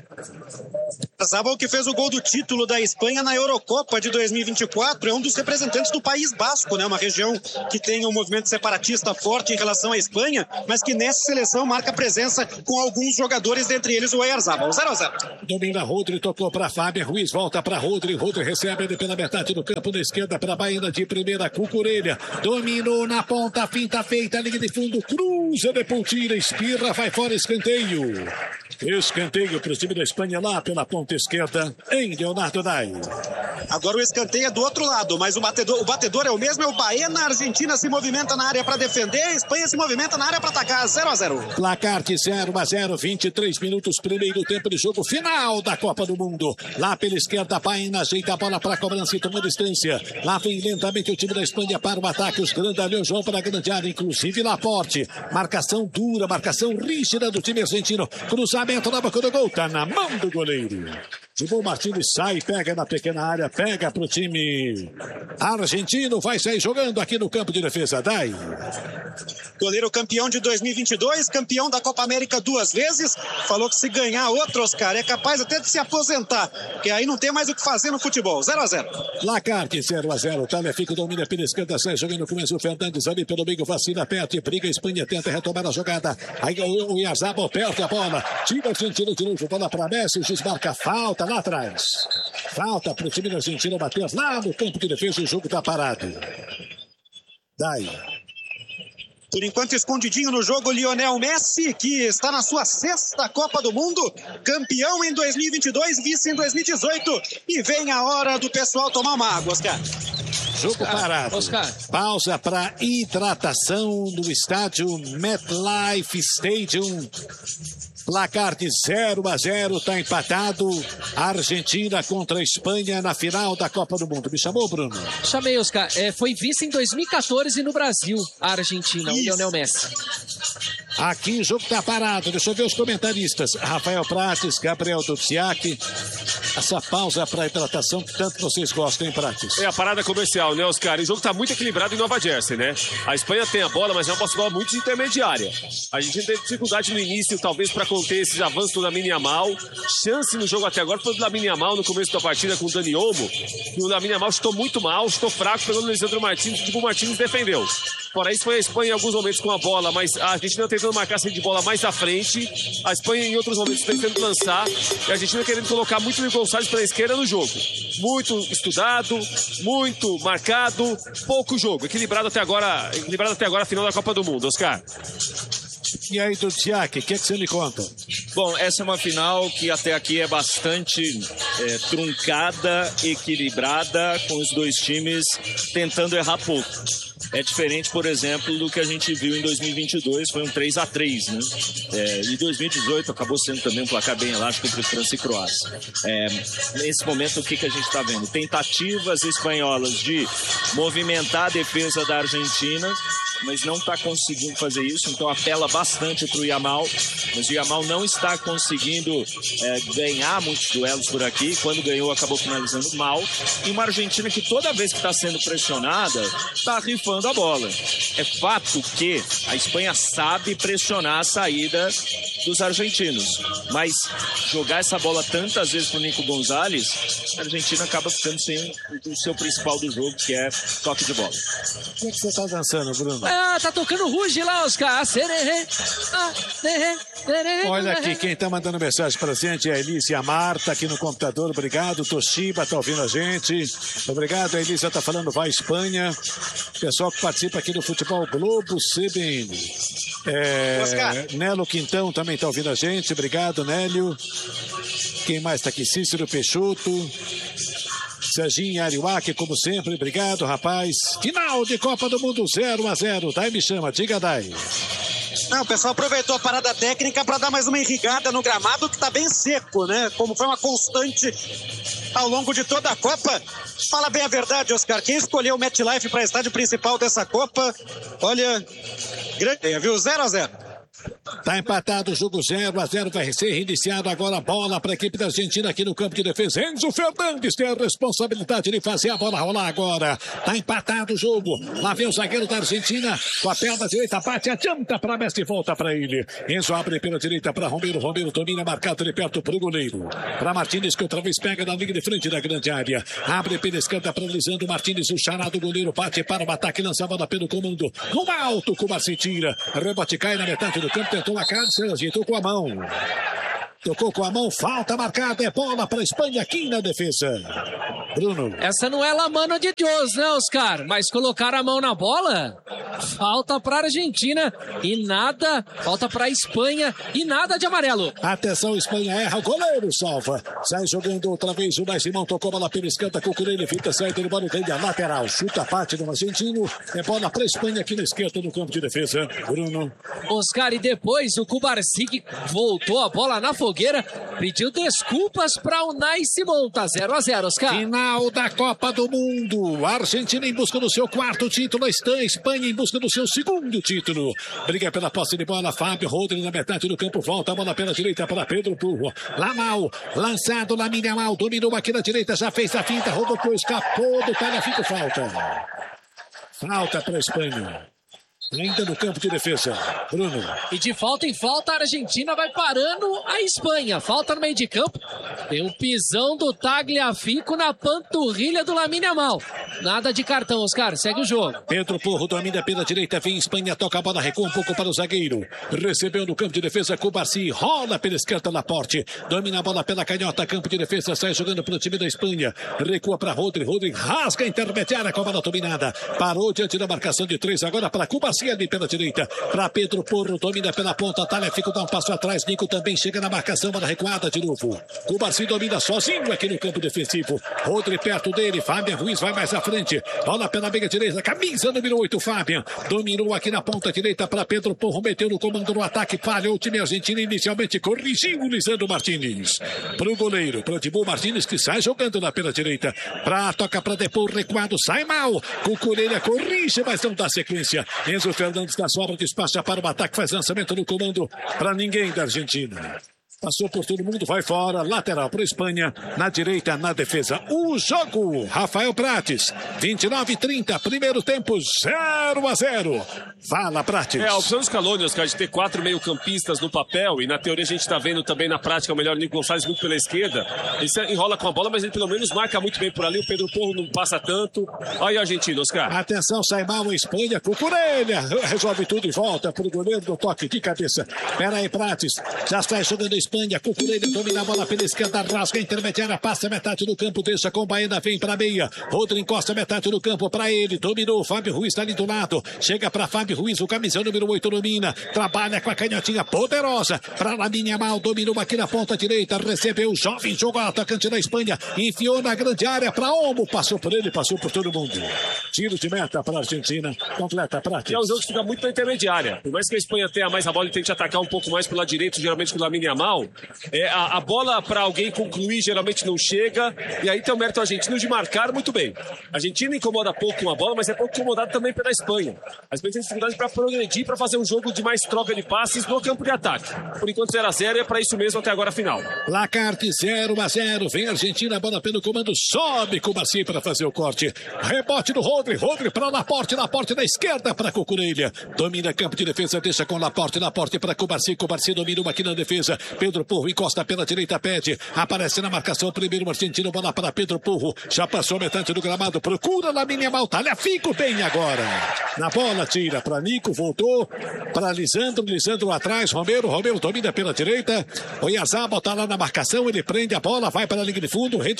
Oyarzabal, que fez o gol do título da Espanha na Eurocopa de 2024, é um dos representantes do País Basco, né? Uma região que tem um movimento separatista forte em relação à Espanha, mas que nessa seleção marca presença com alguns jogadores, dentre eles o Oyarzabal. 0-0. Domina Rodri, tocou para Fábio Ruiz, volta para Rodri recebe ele pela metade do campo da esquerda para Baena de primeira, Cucurella, dominou na ponta, finta feita, linha de fundo, cruza, depois tira, espirra, vai fora, escanteio. Escanteio para o time da Espanha lá pela ponta esquerda, em Leonardo Dai. Agora o escanteio é do outro lado, mas o batedor é o mesmo, é o Baena. A Argentina se movimenta na área para defender, a Espanha se movimenta na área para atacar. 0-0. Placar de 0-0, 23 minutos, primeiro tempo de jogo, final da Copa do Mundo. Lá pela esquerda, Baena ajeita a bola para a cobrança e toma distância. Lá vem lentamente o time da Espanha para o ataque, os grandalhões vão para a grande área, inclusive Laporte. Marcação dura, marcação rígida do time argentino. Cruzamento na boca do gol, tá na mão do goleiro. Dibu Martínez sai, pega na pequena área, pega pro time argentino, vai sair jogando aqui no campo de defesa. Dai. Goleiro campeão de 2022, campeão da Copa América 2 vezes, falou que se ganhar outro, Oscar, é capaz até de se aposentar, porque aí não tem mais o que fazer no futebol. 0-0. Placar de 0-0, Tagliafico domina pela esquerda, sai jogando com Enzo Fernandes ali pelo meio, vacina, perde, briga, a Espanha tenta retomar a jogada, aí o Oyarzabal perde a bola, tira a Argentina de novo, bola para Messi, o juiz marca falta lá atrás. Falta para o time da Argentina bater lá no campo de defesa, o jogo está parado. Daí. Por enquanto, escondidinho no jogo, Lionel Messi, que está na sua 6ª Copa do Mundo, campeão em 2022, vice em 2018. E vem a hora do pessoal tomar uma água, Oscar. Jogo parado. Oscar. Pausa para hidratação do estádio MetLife Stadium. Placar de 0-0, está empatado. Argentina contra a Espanha na final da Copa do Mundo. Me chamou, Bruno? Chamei, Oscar. Foi vice em 2014 no Brasil, a Argentina, o Lionel Messi. Aqui o jogo está parado. Deixa eu ver os comentaristas. Rafael Prates, Gabriel Duziak. Essa pausa para hidratação que tanto vocês gostam, hein, Prates? É a parada comercial, né, Oscar? O jogo está muito equilibrado em Nova Jersey, né? A Espanha tem a bola, mas é uma bola muito intermediária. A gente teve dificuldade no início, talvez, para conter esses avanços do Lamine Yamal. Chance no jogo até agora foi do Lamine Yamal no começo da partida com o Dani Olmo. E o Lamine Yamal chutou muito mal, chutou fraco, pegou no Lisandro Martins, e o Martins defendeu. Fora isso, foi a Espanha em alguns momentos com a bola, mas a Argentina tentando marcar a de bola mais à frente. A Espanha em outros momentos tentando lançar. E a Argentina querendo colocar muito o Gonçalves pela esquerda no jogo. Muito estudado, muito marcado, pouco jogo. Equilibrado até agora a final da Copa do Mundo, Oscar. E aí, Duziak, o que você me conta? Bom, essa é uma final que até aqui é bastante truncada, equilibrada, com os dois times tentando errar pouco. É diferente, por exemplo, do que a gente viu em 2022, foi um 3-3, né? E 2018 acabou sendo também um placar bem elástico entre França e Croácia. Nesse momento, o que a gente está vendo? Tentativas espanholas de movimentar a defesa da Argentina, mas não está conseguindo fazer isso, então apela bastante para o Yamal, mas o Yamal não está conseguindo ganhar muitos duelos por aqui. Quando ganhou, acabou finalizando mal. E uma Argentina que toda vez que está sendo pressionada, está rifando a bola. É fato que a Espanha sabe pressionar a saída dos argentinos, mas jogar essa bola tantas vezes para o Nico Gonzalez, a Argentina acaba ficando sem o seu principal do jogo, que é toque de bola. O que você está dançando, Bruno? Tá tocando Ruge lá, Oscar. Olha aqui, quem está mandando mensagem para a gente é a Elise e a Marta aqui no computador. Obrigado, Toshiba está ouvindo a gente. Obrigado, a Elisa está falando vai Espanha. Pessoal que participa aqui do Futebol Globo CBN. Nélio Quintão também está ouvindo a gente. Obrigado, Nélio. Quem mais está aqui? Cícero Peixoto. Serginho Ariuaque, como sempre, obrigado, rapaz. Final de Copa do Mundo 0-0. Dai me chama, diga, Dai. Não, o pessoal aproveitou a parada técnica para dar mais uma irrigada no gramado que está bem seco, né? Como foi uma constante ao longo de toda a Copa. Fala bem a verdade, Oscar. Quem escolheu o MetLife para estádio principal dessa Copa, olha, grande, viu? 0-0. Tá empatado o jogo 0-0, vai ser reiniciado agora a bola para a equipe da Argentina aqui no campo de defesa. Enzo Fernandes tem a responsabilidade de fazer a bola rolar agora. Tá empatado o jogo. Lá vem o zagueiro da Argentina com a perna direita, bate, adianta para Messi e volta para ele. Enzo abre pela direita para Romero. Romero domina, marcado de perto para o goleiro. Para Martínez, que outra vez pega na linha de frente da grande área. Abre pela esquerda para Lisandro Martínez, o charado goleiro bate para o ataque, lança a bola pelo comando. No alto, Cuba se tira. Rebote cai na metade do campo, tentou a cara, se ajeitou com a mão. Tocou com a mão, falta marcada, é bola para a Espanha aqui na defesa. Bruno. Essa não é La Mano de Deus, né, Oscar? Mas colocar a mão na bola, falta para a Argentina e nada, falta para a Espanha e nada de amarelo. Atenção, Espanha erra, o goleiro salva. Sai jogando outra vez, o Simão tocou a bola pela esquerda, Cucurella, fica saída de bola, ganha lateral, chuta a parte do argentino, é bola para a Espanha aqui na esquerda no campo de defesa. Bruno. Oscar, e depois o Kubarsic voltou a bola na fogueira, pediu desculpas para o Unai Simão. Tá 0-0, Oscar. Final da Copa do Mundo. A Argentina em busca do seu quarto título. A Espanha em busca do seu segundo título. Briga pela posse de bola. Fábio Rodri na metade do campo. Volta a bola pela direita para Pedro Purro. Lamal. Lançado. Lamine Yamal. Dominou aqui na direita. Já fez a finta. Rodou, escapou do Tagliafico. Falta. Falta para a Espanha. Ainda no campo de defesa, Bruno. E de falta em falta, a Argentina vai parando a Espanha. Falta no meio de campo. Tem um pisão do Tagliafico na panturrilha do Lamine Yamal. Nada de cartão, Oscar. Segue o jogo. Pedro Porro domina pela direita. Vem Espanha, toca a bola, recua um pouco para o zagueiro. Recebeu no campo de defesa, Cubarsi. Rola pela esquerda, Laporte. Domina a bola pela canhota, campo de defesa. Sai jogando para o time da Espanha. Recua para Rodri. Rodri rasga a intermediária com a bola dominada. Parou diante da marcação de 3. Agora para Cubarsi. Kubarsi ali pela direita, para Pedro Porro, domina pela ponta, Tagliafico dá um passo atrás, Nico também chega na marcação, bola recuada de novo. Kubarsi domina sozinho aqui no campo defensivo. Rodri perto dele, Fabian Ruiz vai mais à frente, bola pela meia direita, camisa número 8, Fabian, dominou aqui na ponta direita para Pedro Porro, meteu no comando no ataque, falhou o time argentino, inicialmente corrigiu o Lisandro Martínez. Para o goleiro, para o Dibu Martínez, que sai jogando lá pela direita, toca para Depou, recuado, sai mal, Cucurella corrige, mas não dá sequência. Enzo Fernandes da sobra, despacha para o ataque, faz lançamento no comando para ninguém da Argentina. Passou por todo mundo, vai fora, lateral para a Espanha, na direita, na defesa. O jogo, Rafael Prates, 29-30, primeiro tempo, 0-0. Fala, Prates. A opção dos Scaloni, Oscar, de ter 4 meio-campistas no papel, e na teoria a gente está vendo também na prática o melhor Nico Gonçalves muito pela esquerda. Ele enrola com a bola, mas ele pelo menos marca muito bem por ali. O Pedro Porro não passa tanto. Olha o argentino, Oscar. Atenção, sai mal a Espanha, Cucurella resolve tudo e volta para o goleiro do toque de cabeça. Pera aí, Prates, já está jogando a Espanha, Cucurella domina a bola pela esquerda, rasga a intermediária, passa a metade do campo, deixa com Baena, vem para a meia. Rodri encosta a metade do campo para ele, dominou, Fábio Ruiz está ali do lado, chega para Fábio Ruiz, o camisão número 8 domina, trabalha com a canhotinha poderosa, para Lamine Yamal, dominou aqui na ponta direita, recebeu o jovem, jogou o atacante da Espanha, enfiou na grande área para Olmo, passou por ele, passou por todo mundo. Tiro de meta para a Argentina, completa Prates. É um jogo que fica muito na intermediária, por mais que a Espanha tenha mais a bola e tente atacar um pouco mais pela direita, geralmente com o Lamine Yamal, a bola para alguém concluir geralmente não chega, e aí tem o mérito argentino de marcar muito bem. A Argentina incomoda pouco com a bola, mas é pouco incomodado também pela Espanha. A Espanha tem dificuldade para progredir, para fazer um jogo de mais troca de passes no campo de ataque. Por enquanto 0-0 é para isso mesmo até agora a final. Placar de 0-0, vem a Argentina, a bola pelo comando, sobe com o Kubarsi para fazer o corte. Rebote do Rodri para Laporte na esquerda para Cucurella. Domina campo de defesa, deixa com Laporte para Kubarsi domina aqui na defesa. Pedro Porro encosta pela direita, pede, aparece na marcação, primeiro Argentino, bola para Pedro Porro, já passou metade do gramado, procura Lamine Yamal, Tagliafico bem agora, na bola, tira para Nico, voltou para Lisandro atrás, Romero domina pela direita, o Oyarzabal tá lá na marcação, ele prende a bola, vai para a linha de fundo, rende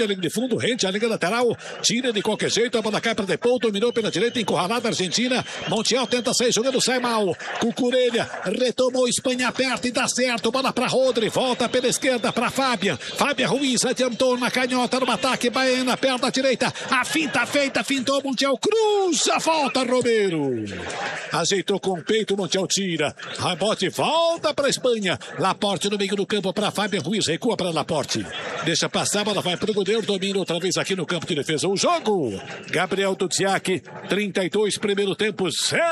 a linha lateral, tira de qualquer jeito, a bola cai para Depou, dominou pela direita, encurralada a Argentina, Montiel tenta sair jogando, sai mal, Cucurella retomou, Espanha aperta e dá certo, bola para Rodri, volta pela esquerda para Fabian Ruiz, adiantou na canhota no ataque, Baena, perto da direita, a finta feita, fintou Montiel, cruza, volta Romero, ajeitou com o peito, Montiel tira, rebote, volta para a Espanha, Laporte no meio do campo para Fabian Ruiz, recua para Laporte, deixa passar, bola vai para o goleiro, domina outra vez aqui no campo de defesa, o jogo, Gabriel Dudziak, 32, primeiro tempo,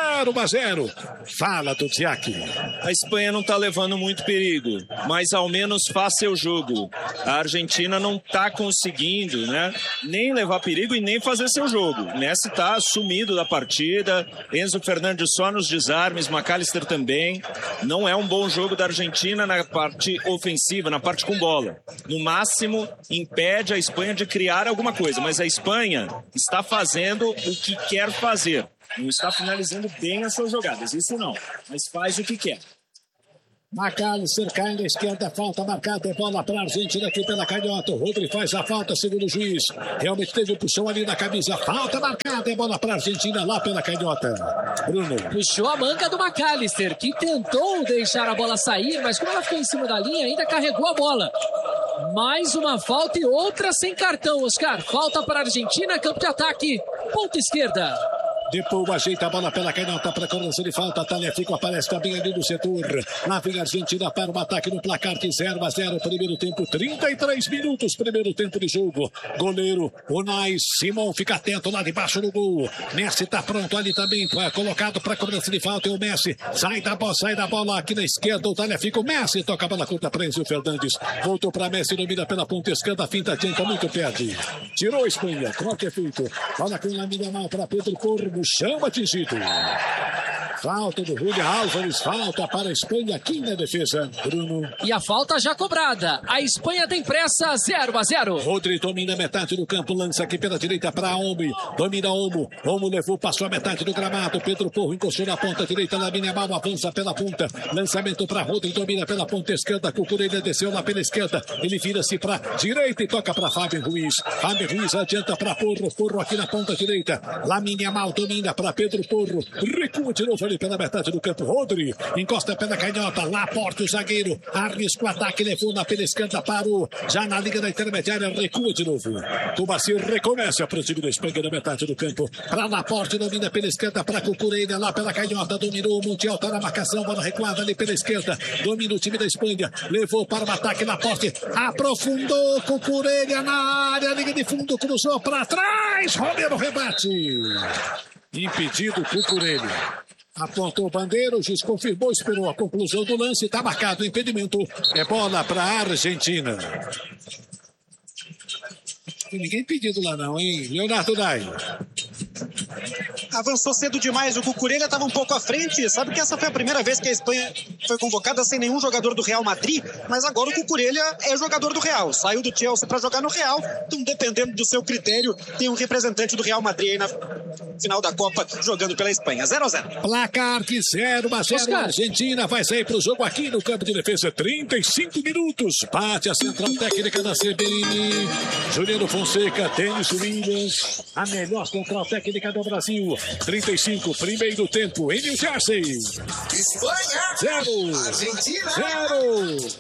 0-0, fala Dudziak. A Espanha não está levando muito perigo, mas ao menos faz seu jogo. A Argentina não está conseguindo, né, nem levar perigo e nem fazer seu jogo. Messi está sumido da partida, Enzo Fernandes só nos desarmes, McAllister também. Não é um bom jogo da Argentina na parte ofensiva, na parte com bola. No máximo, impede a Espanha de criar alguma coisa, mas a Espanha está fazendo o que quer fazer. Não está finalizando bem as suas jogadas, isso não, mas faz o que quer. McAllister cai na esquerda, falta marcada, é bola para a Argentina aqui pela canhota. O Rodri faz a falta, segundo o juiz. Realmente teve um puxão ali na camisa. Falta marcada, é bola para a Argentina lá pela canhota. Bruno. Puxou a manga do McAllister, que tentou deixar a bola sair, mas como ela ficou em cima da linha, ainda carregou a bola. Mais uma falta e outra sem cartão, Oscar. Falta para a Argentina, campo de ataque, ponta esquerda. Depou ajeita a bola pela canhota para cobrança de falta. Tagliafico aparece também ali no setor. Lá vem a Argentina para o ataque no placar de 0-0. Primeiro tempo, 33 minutos. Primeiro tempo de jogo. Goleiro Unai Simon fica atento lá debaixo do gol. Messi está pronto ali também. Colocado para cobrança de falta. É o Messi. Sai da bola aqui na esquerda. O Tagliafico. Messi toca a bola curta para Enzo Fernandes. Voltou para Messi. Domina pela ponta esquerda. Finta, adianta muito, perde. Tirou a Espanha. Croque é feito. Bola com Lamine Yamal para Pedro Porro. Chão atingido. Falta do Julián Álvares, falta para a Espanha aqui na defesa. Bruno. E a falta já cobrada. A Espanha tem pressa, 0-0. Rodri domina metade do campo, lança aqui pela direita para Olmo. Domina Olmo. Olmo levou, passou a metade do gramado. Pedro Porro encostou na ponta direita. Lamine Yamal avança pela ponta. Lançamento para Rodri, domina pela ponta esquerda. Cucurella desceu lá pela esquerda. Ele vira-se para direita e toca para Fabian Ruiz. Fabian Ruiz adianta para Porro. Porro aqui na ponta direita. Lamine Yamal domina para Pedro Porro. Recua de novo ali ali pela metade do campo. Rodri encosta pela canhota. Laporte, o zagueiro, arrisca o ataque, levou na pela esquerda, parou. Já na liga da intermediária, recua de novo. Cubarsí recomeça para o time da Espanha na metade do campo. Para Laporte, domina pela esquerda, para Cucurella, lá pela canhota, dominou. Montiel tá na marcação, bola recuada ali pela esquerda. Domina o time da Espanha, levou para o ataque. Laporte aprofundou. Cucurella na área, liga de fundo, cruzou para trás. Romero rebate. Impedido Cucurella. Apontou o bandeiro, o juiz confirmou, esperou a conclusão do lance. Está marcado o impedimento. É bola para a Argentina. Tem ninguém pedido lá não, hein? Leonardo Dai. Avançou cedo demais, o Cucurella estava um pouco à frente. Sabe que essa foi a primeira vez que a Espanha foi convocada sem nenhum jogador do Real Madrid, mas agora o Cucurella é jogador do Real. Saiu do Chelsea para jogar no Real, então dependendo do seu critério, tem um representante do Real Madrid aí na final da Copa jogando pela Espanha. 0-0. Placar de 0-0. A Argentina vai sair para o jogo aqui no campo de defesa. 35 minutos. Bate a central técnica da CBN. Juliano Fonseca, Denis Williams, a melhor central técnica do Brasil. 35, primeiro tempo em New Jersey. Espanha 0. Argentina 0.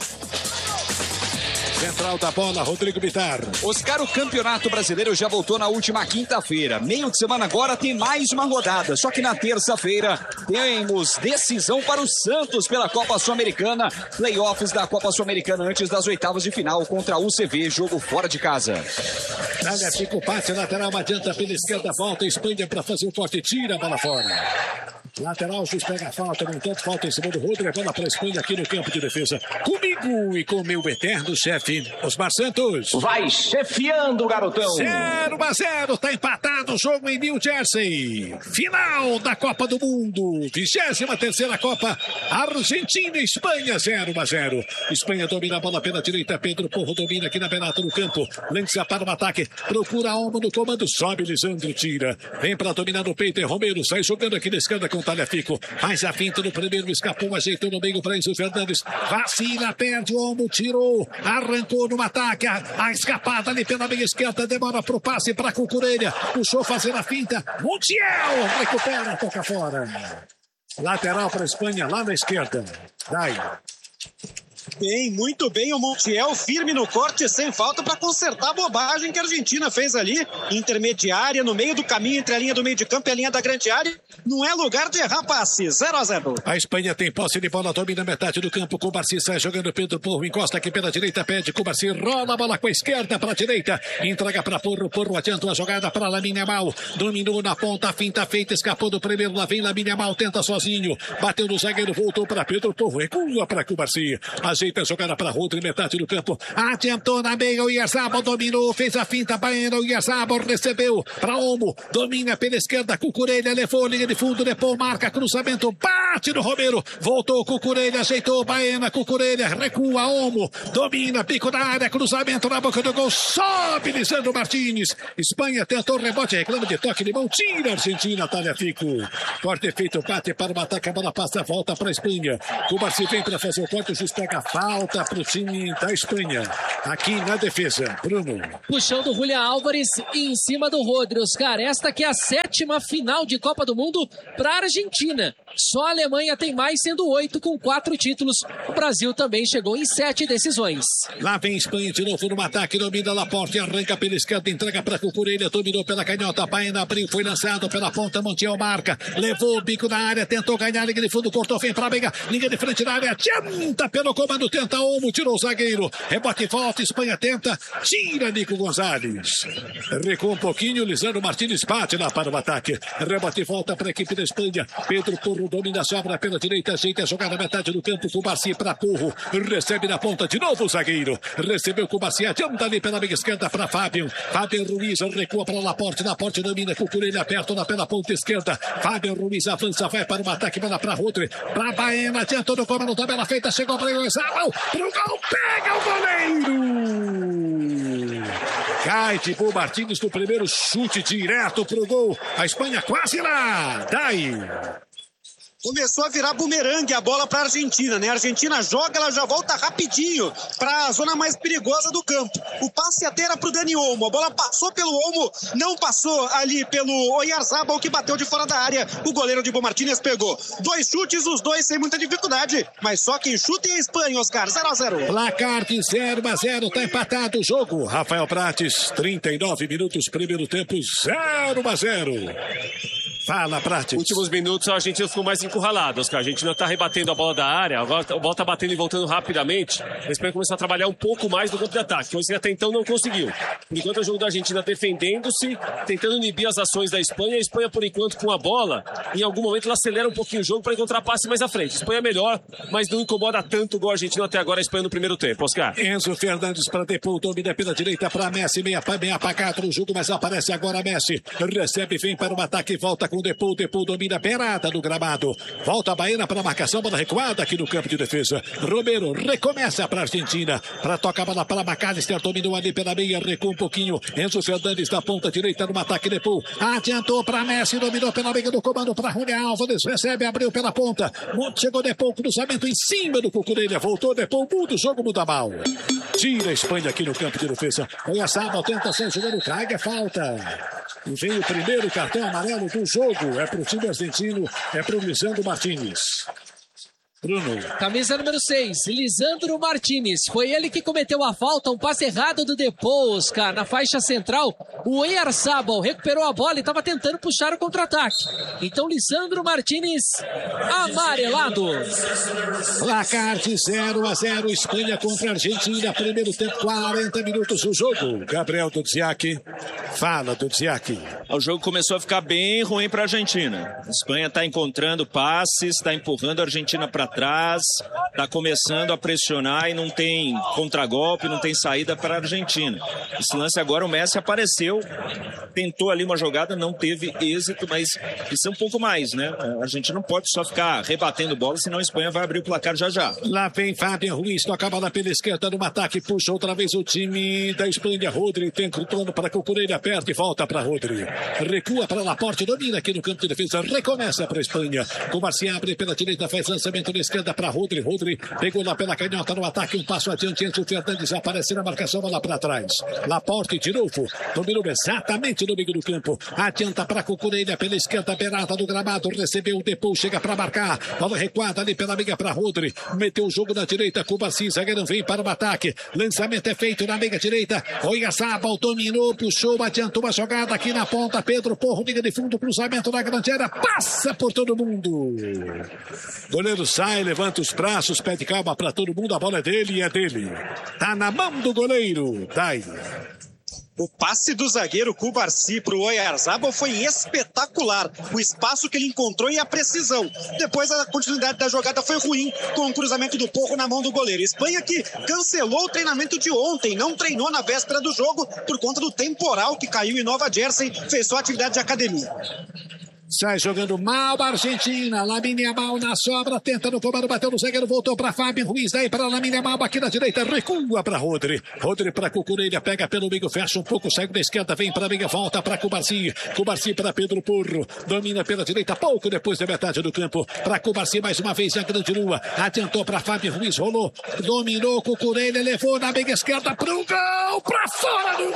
Central da bola, Rodrigo Bittar. Oscar, o Campeonato Brasileiro já voltou na última quinta-feira. Meio de semana agora tem mais uma rodada. Só que na terça-feira temos decisão para o Santos pela Copa Sul-Americana. Playoffs da Copa Sul-Americana antes das oitavas de final contra a UCV, jogo fora de casa. Olha, fica o passe lateral, adianta pela esquerda, volta a Espanha para fazer o corte, tira a bola fora. Lateral, o juiz pega a falta, no entanto, falta em cima do Rodrigo, bola para a Espanha aqui no campo de defesa. Comigo e com o meu eterno chefe, Osmar Santos. Vai chefiando, garotão. 0-0, tá empatado o jogo em New Jersey. Final da Copa do Mundo, 23ª Copa, Argentina e Espanha, 0-0. Espanha domina a bola pela direita, Pedro Porro domina aqui na beirada do campo, lança para o ataque, procura Olmo no comando, sobe Lisandro, tira, vem para dominar no peito, é Romero, sai jogando aqui na esquerda com o Tagliafico, faz a finta no primeiro, escapou, ajeitou no meio para Enzo Fernandes, vacila, perde, Olmo, tirou, arrancou no ataque, a escapada ali pela meia esquerda, demora pro passe para Cucurella, puxou fazer a finta, Montiel recupera, toca fora. Lateral para a Espanha, lá na esquerda. Dai. Bem, muito bem, o Montiel firme no corte, sem falta para consertar a bobagem que a Argentina fez ali, intermediária, no meio do caminho entre a linha do meio de campo e a linha da grande área, não é lugar de errar passe, 0-0. A Espanha tem posse de bola, domina metade do campo, Cubarsí sai jogando, Pedro Porro encosta aqui pela direita, pede, Cubarsí rola a bola com a esquerda para a direita, entrega para Porro, Porro adianta a jogada para Lamine Yamal, dominou na ponta, a finta feita, escapou do primeiro, lá vem Lamine Yamal, tenta sozinho, bateu no zagueiro, voltou para Pedro Porro, recua para Cubarsí, ajeita a jogada para Rodrigo, metade do campo, adiantou na meia, o Oyarzabal dominou, fez a finta, Baena, o Oyarzabal recebeu para Olmo, domina pela esquerda, Cucurella levou, linha de fundo, depois marca, cruzamento, bate no Romero, voltou Cucurella, ajeitou Baena, Cucurella, recua Olmo, domina, pico da área, cruzamento na boca do gol, sobe Lisandro Martínez, Espanha tentou rebote, reclama de toque de mão, tira a Argentina, Tagliafico, corte feito, bate para o ataque, a bola passa, volta para a Espanha, Cubarsí vem para fazer o corte, o juiz pega a falta para o time da Espanha, aqui na defesa, Bruno. Puxão do Julián Álvares em cima do Rodri, Oscar. Esta que é a 7ª final de Copa do Mundo para a Argentina. Só a Alemanha tem mais, sendo 8 com 4 títulos. O Brasil também chegou em 7 decisões. Lá vem Espanha de novo no ataque, domina Laporte, arranca pela esquerda, entrega para Cucurella, dominou pela canhota, Baena abriu, foi lançado pela ponta, Montiel marca, levou o bico na área, tentou ganhar, liga de fundo, cortou, vem para a briga, liga de frente na área, adianta pelo comando, tenta Olmo, tirou o zagueiro, rebote e volta, Espanha tenta, tira Nico Gonzalez, recua um pouquinho, Lisandro Martínez bate lá para o ataque, rebote e volta para a equipe da Espanha, Pedro Porro domina, sobra pela direita, ajeita a jogada na metade do campo, Cubarsí para Porro, recebe na ponta de novo o zagueiro, recebeu Cubarsí, adianta ali pela meia esquerda para Fábio Ruiz, recua para Laporte, Laporte domina, Cucurella aperto na pela ponta esquerda, Fábio Ruiz avança, vai para o ataque, bola para Rodri, para Baena, adiantou no comando, tabela feita, chegou para o Oyarzabal, pro gol, pega o goleiro! Cai Thibaut Martínez no primeiro chute direto pro gol. A Espanha quase lá. Dai. Começou a virar bumerangue a bola para a Argentina, né? A Argentina joga, ela já volta rapidinho para a zona mais perigosa do campo. O passe até era para o Dani Olmo. A bola passou pelo Olmo, não passou ali pelo Oyarzabal, que bateu de fora da área. O goleiro de Dibu Martínez pegou. 2 chutes, os dois sem muita dificuldade. Mas só quem chuta é a Espanha, Oscar. 0-0. Placar de 0-0, tá empatado o jogo. Rafael Prates, 39 minutos, primeiro tempo, 0-0. Fala, Prates. Últimos minutos a Argentina ficou mais encurralada, Oscar. A Argentina tá rebatendo a bola da área, agora a bola tá batendo e voltando rapidamente. A Espanha começou a trabalhar um pouco mais no campo de ataque, coisa que até então não conseguiu. Por enquanto o jogo da Argentina defendendo-se, tentando inibir as ações da Espanha. A Espanha, por enquanto, com a bola, em algum momento ela acelera um pouquinho o jogo para encontrar passe mais à frente. A Espanha é melhor, mas não incomoda tanto igual a Argentina até agora, a Espanha no primeiro tempo, Oscar. Enzo Fernandes para Depou, domina pela direita para Messi, meia apagado no jogo, mas aparece agora Messi. Recebe, vem para o ataque, volta com Depou, domina beirada do gramado. Volta a Baena para a marcação, bola recuada aqui no campo de defesa. Romero recomeça para a Argentina. Para tocar a bola para McAllister, dominou ali pela meia, recua um pouquinho. Enzo Fernandes na ponta direita no ataque, Depou. Adiantou para Messi, dominou pela meia do comando para Julián Álvares. Recebe, abriu pela ponta. Chegou Depou, cruzamento em cima do Cucurella. Voltou Depou, muda o jogo, muda mal. Tira a Espanha aqui no campo de defesa. Oyarzabal tenta ser jogando, cai, é falta. E vem o primeiro cartão amarelo do jogo. É para o time argentino, é para o Lisandro Martínez. Bruno. Camisa número 6, Lisandro Martínez. Foi ele que cometeu a falta, um passe errado do Depou, Oscar, na faixa central. O Oyarzabal recuperou a bola e estava tentando puxar o contra-ataque. Então, Lisandro Martínez, amarelado. Placar de 0-0, Espanha contra a Argentina. Primeiro tempo, 40 minutos do jogo. Gabriel Dudziak. Fala, Dudziak. O jogo começou a ficar bem ruim para a Argentina. A Espanha está encontrando passes, está empurrando a Argentina para trás, está começando a pressionar e não tem contragolpe, não tem saída para a Argentina. Esse lance agora, o Messi apareceu, tentou ali uma jogada, não teve êxito, mas precisa um pouco mais, né? A gente não pode só ficar rebatendo bola, senão a Espanha vai abrir o placar já já. Lá vem Fábio Ruiz, toca a bola pela esquerda no ataque, puxa outra vez o time da Espanha. Rodri tenta o plano para Cucurella, perde e volta para Rodri. Recua para Laporte, domina aqui no campo de defesa, recomeça para a Espanha. Cubarsí abre pela direita, faz lançamento na esquerda para Rodri. Rodri pegou lá pela canhota no ataque, um passo adiante. Enzo Fernandes aparece na marcação, lá para trás. Laporte de novo, dominou exatamente no meio do campo. Adianta para Cucurella pela esquerda, beirada do gramado. Recebeu o Depou, chega para marcar. Bola recuada ali pela meia para Rodri. Meteu o jogo na direita. Cubarsí, zagueiro vem para o ataque. Lançamento é feito na meia direita. Oyarzabal dominou, puxou, adiantou a jogada aqui na ponta. Pedro Porro, liga de fundo, cruzamento na grande área. Passa por todo mundo. Goleiro sai, levanta os braços, pede calma para todo mundo. A bola é dele e é dele. Tá na mão do goleiro. Dai. O passe do zagueiro Cubarsí para o Oyarzabal foi espetacular. O espaço que ele encontrou e a precisão. Depois a continuidade da jogada foi ruim, com o cruzamento do Porro na mão do goleiro. Espanha que cancelou o treinamento de ontem, não treinou na véspera do jogo por conta do temporal que caiu em Nova Jersey, fez só atividade de academia. Sai jogando mal a Argentina. Lamine Yamal na sobra, tenta no comando, bateu no zagueiro, voltou para Fábio Ruiz, daí para Lamine Yamal aqui na direita, recua para Rodri. Rodri para Cucurella, pega pelo meio, fecha um pouco, sai da esquerda, vem para a meia, volta para Cubarsí. Cubarsí para Pedro Porro, domina pela direita, pouco depois da metade do campo. Para Cubarsí mais uma vez, a grande lua. Adiantou para Fábio Ruiz, rolou, dominou Cucurella, levou na meia esquerda para o gol, para fora do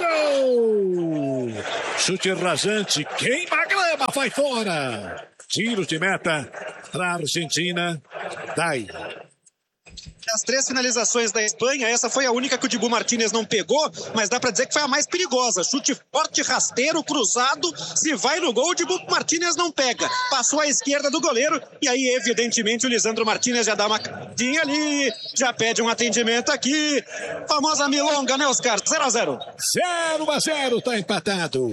gol. Chute rasante, queima a grama, vai fora. Tiro de meta para a Argentina. Dai. Das 3 finalizações da Espanha, essa foi a única que o Dibu Martínez não pegou, mas dá pra dizer que foi a mais perigosa. Chute forte, rasteiro, cruzado. Se vai no gol, o Dibu Martínez não pega. Passou à esquerda do goleiro e aí, evidentemente, o Lisandro Martínez já dá uma cadinha ali, já pede um atendimento aqui. Famosa milonga, né, Oscar? 0-0. 0-0, tá empatado.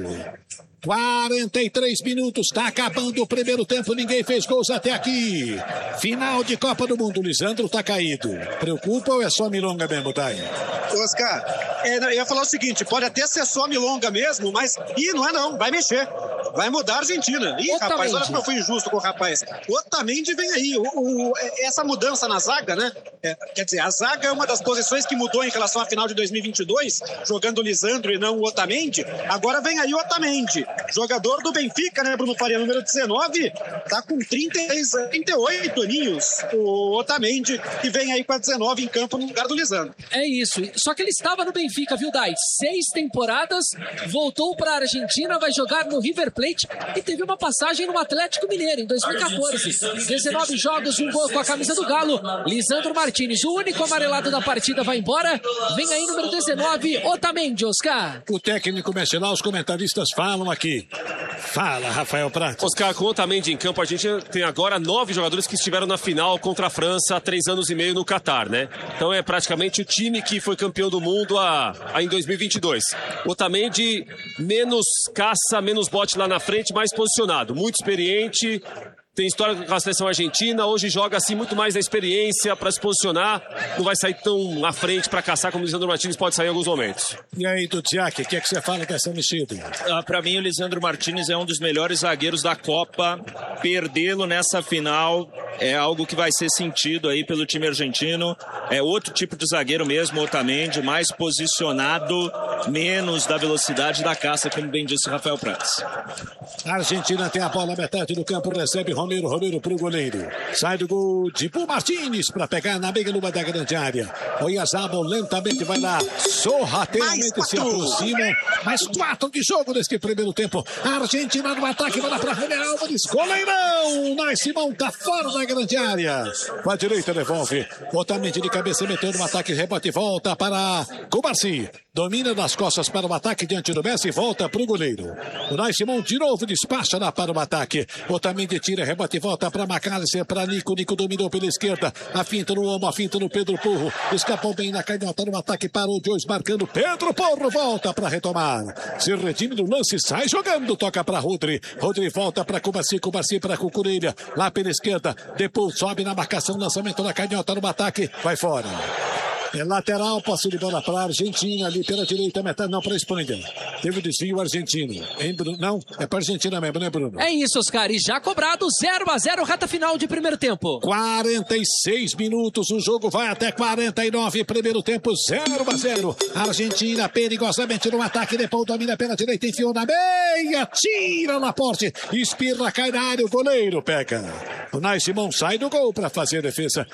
43 minutos, tá acabando o primeiro tempo, ninguém fez gols até aqui. Final de Copa do Mundo, Lisandro tá caído. Preocupa ou é só milonga mesmo, Dai? Oscar, eu ia falar o seguinte, pode até ser só milonga mesmo, mas não é não, vai mexer. Vai mudar a Argentina. Ih, Otamendi. Rapaz, olha como eu fui injusto com o rapaz. Otamendi vem aí. Essa mudança na zaga, né? Quer dizer, a zaga é uma das posições que mudou em relação à final de 2022, jogando o Lisandro e não o Otamendi. Agora vem aí o Otamendi. jogador do Benfica, né, Bruno Faria, número 19, tá com 38 aninhos, o Otamendi, que vem aí com a 19 em campo no lugar do Lisandro. É isso, só que ele estava no Benfica, viu, Dai? 6 temporadas, voltou para a Argentina, vai jogar no River Plate e teve uma passagem no Atlético Mineiro em 2014. 19 jogos, 1 gol com a camisa do Galo. Lisandro Martínez, o único amarelado da partida, vai embora. Vem aí número 19, Otamendi, Oscar. O técnico mexe lá, os comentaristas falam aqui. Fala, Rafael Prates. Oscar, com o Otamendi em campo, a gente tem agora 9 jogadores que estiveram na final contra a França há 3 anos e meio no Catar, né? Então é praticamente o time que foi campeão do mundo em 2022. Otamendi, menos caça, menos bote lá na frente, mais posicionado. Muito experiente, tem história com a seleção argentina, hoje joga assim muito mais na experiência para se posicionar, não vai sair tão à frente para caçar como o Lisandro Martínez pode sair em alguns momentos. E aí, Dudziak, o que é que você fala dessa mexida? Para mim, o Lisandro Martínez é um dos melhores zagueiros da Copa. Perdê-lo nessa final é algo que vai ser sentido aí pelo time argentino. É outro tipo de zagueiro mesmo, Otamendi, mais posicionado, menos da velocidade da caça, como bem disse Rafael Prates. A Argentina tem a bola, metade do campo, recebe Romero pro goleiro. Sai do gol de Martínez para pegar na meia lua da grande área. Oyarzabal lentamente vai lá, sorrateiramente se aproxima. Mais 4 de jogo neste primeiro tempo. A Argentina no ataque, vai lá para René Álvares. Goleirão! Nós Simão tá fora da grande área. Com a direita devolve. Otamendi de cabeça meteu no ataque, rebote, volta para Cubarsi. Domina das costas para o ataque diante do Messi, volta para o goleiro. O Nai Simão de novo despacha lá para o ataque. Otamendi tira, rebote, volta para Macalester, para Nico. Nico dominou pela esquerda. A finta no Omo, a finta no Pedro Porro. Escapou bem na canhota no ataque, parou de hoje marcando. Pedro Porro volta para retomar. Se redime no lance, sai jogando, toca para Rodri. Rodri volta para Cubarsi, Cubarsi para Cucurella. Lá pela esquerda, depois sobe na marcação, lançamento da canhota no ataque, vai fora. É lateral, passe de bola para a Argentina, ali pela direita, metade, não, para a Espanha. Teve o desvio argentino. Não, é para a Argentina mesmo, né, Bruno? É isso, Oscar, e já cobrado 0-0, reta final de primeiro tempo. 46 minutos, o jogo vai até 49, primeiro tempo, 0-0. Argentina perigosamente no ataque, depois domina pela direita, enfiou na meia, tira na porte, espirra, cai na área, o goleiro pega. O Nai Simão sai do gol para fazer a defesa.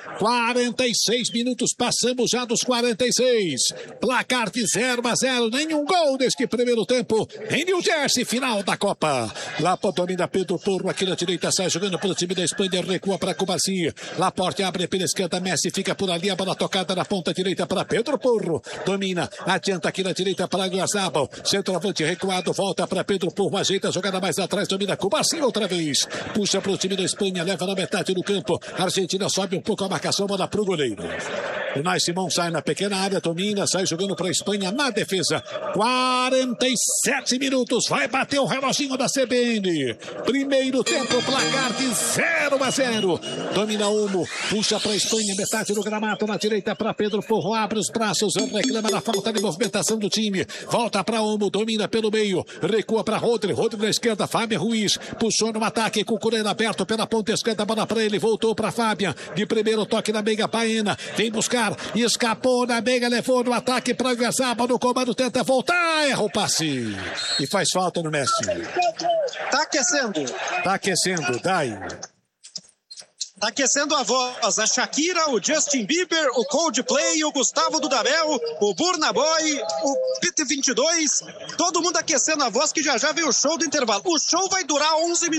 46 minutos, passamos já dos 46. Placar de 0-0, nenhum gol neste primeiro tempo em New Jersey, final da Copa. Laporte domina Pedro Porro aqui na direita, sai jogando pelo time da Espanha, recua para Cubarsi. Laporte abre pela esquerda, Messi fica por ali, a bola tocada na ponta direita para Pedro Porro. Domina, adianta aqui na direita para Oyarzabal. Centroavante recuado, volta para Pedro Porro, ajeita a jogada mais atrás, domina Cubarsi outra vez. Puxa para o time da Espanha, leva na metade do campo. A Argentina sobe um pouco a marcação, bola para o goleiro. O Nai Simão sai na pequena área, domina, sai jogando para a Espanha na defesa. 47 minutos, vai bater o reloginho da CBN. Primeiro tempo, placar de 0-0. Domina Olmo, puxa para a Espanha, metade do gramado na direita para Pedro Porro, abre os braços, reclama na falta de movimentação do time. Volta para Olmo, domina pelo meio, recua para Rodri, Rodri na esquerda, Fábio Ruiz, puxou no ataque, com o Cucurella aberto pela ponta esquerda, bola para ele, voltou para Fábio, de primeiro toque na meia, Baena, vem buscar, escapou na meia, levou no ataque para Oyarzabal, no comando, tenta voltar, erra o passe e faz falta no Messi. Tá aquecendo. Tá aquecendo, Dai. Tá aquecendo a voz, a Shakira, o Justin Bieber, o Coldplay, o Gustavo Dudamel, o Burna Boy, o PT22, todo mundo aquecendo a voz que já vem o show do intervalo. O show vai durar 11 minutos.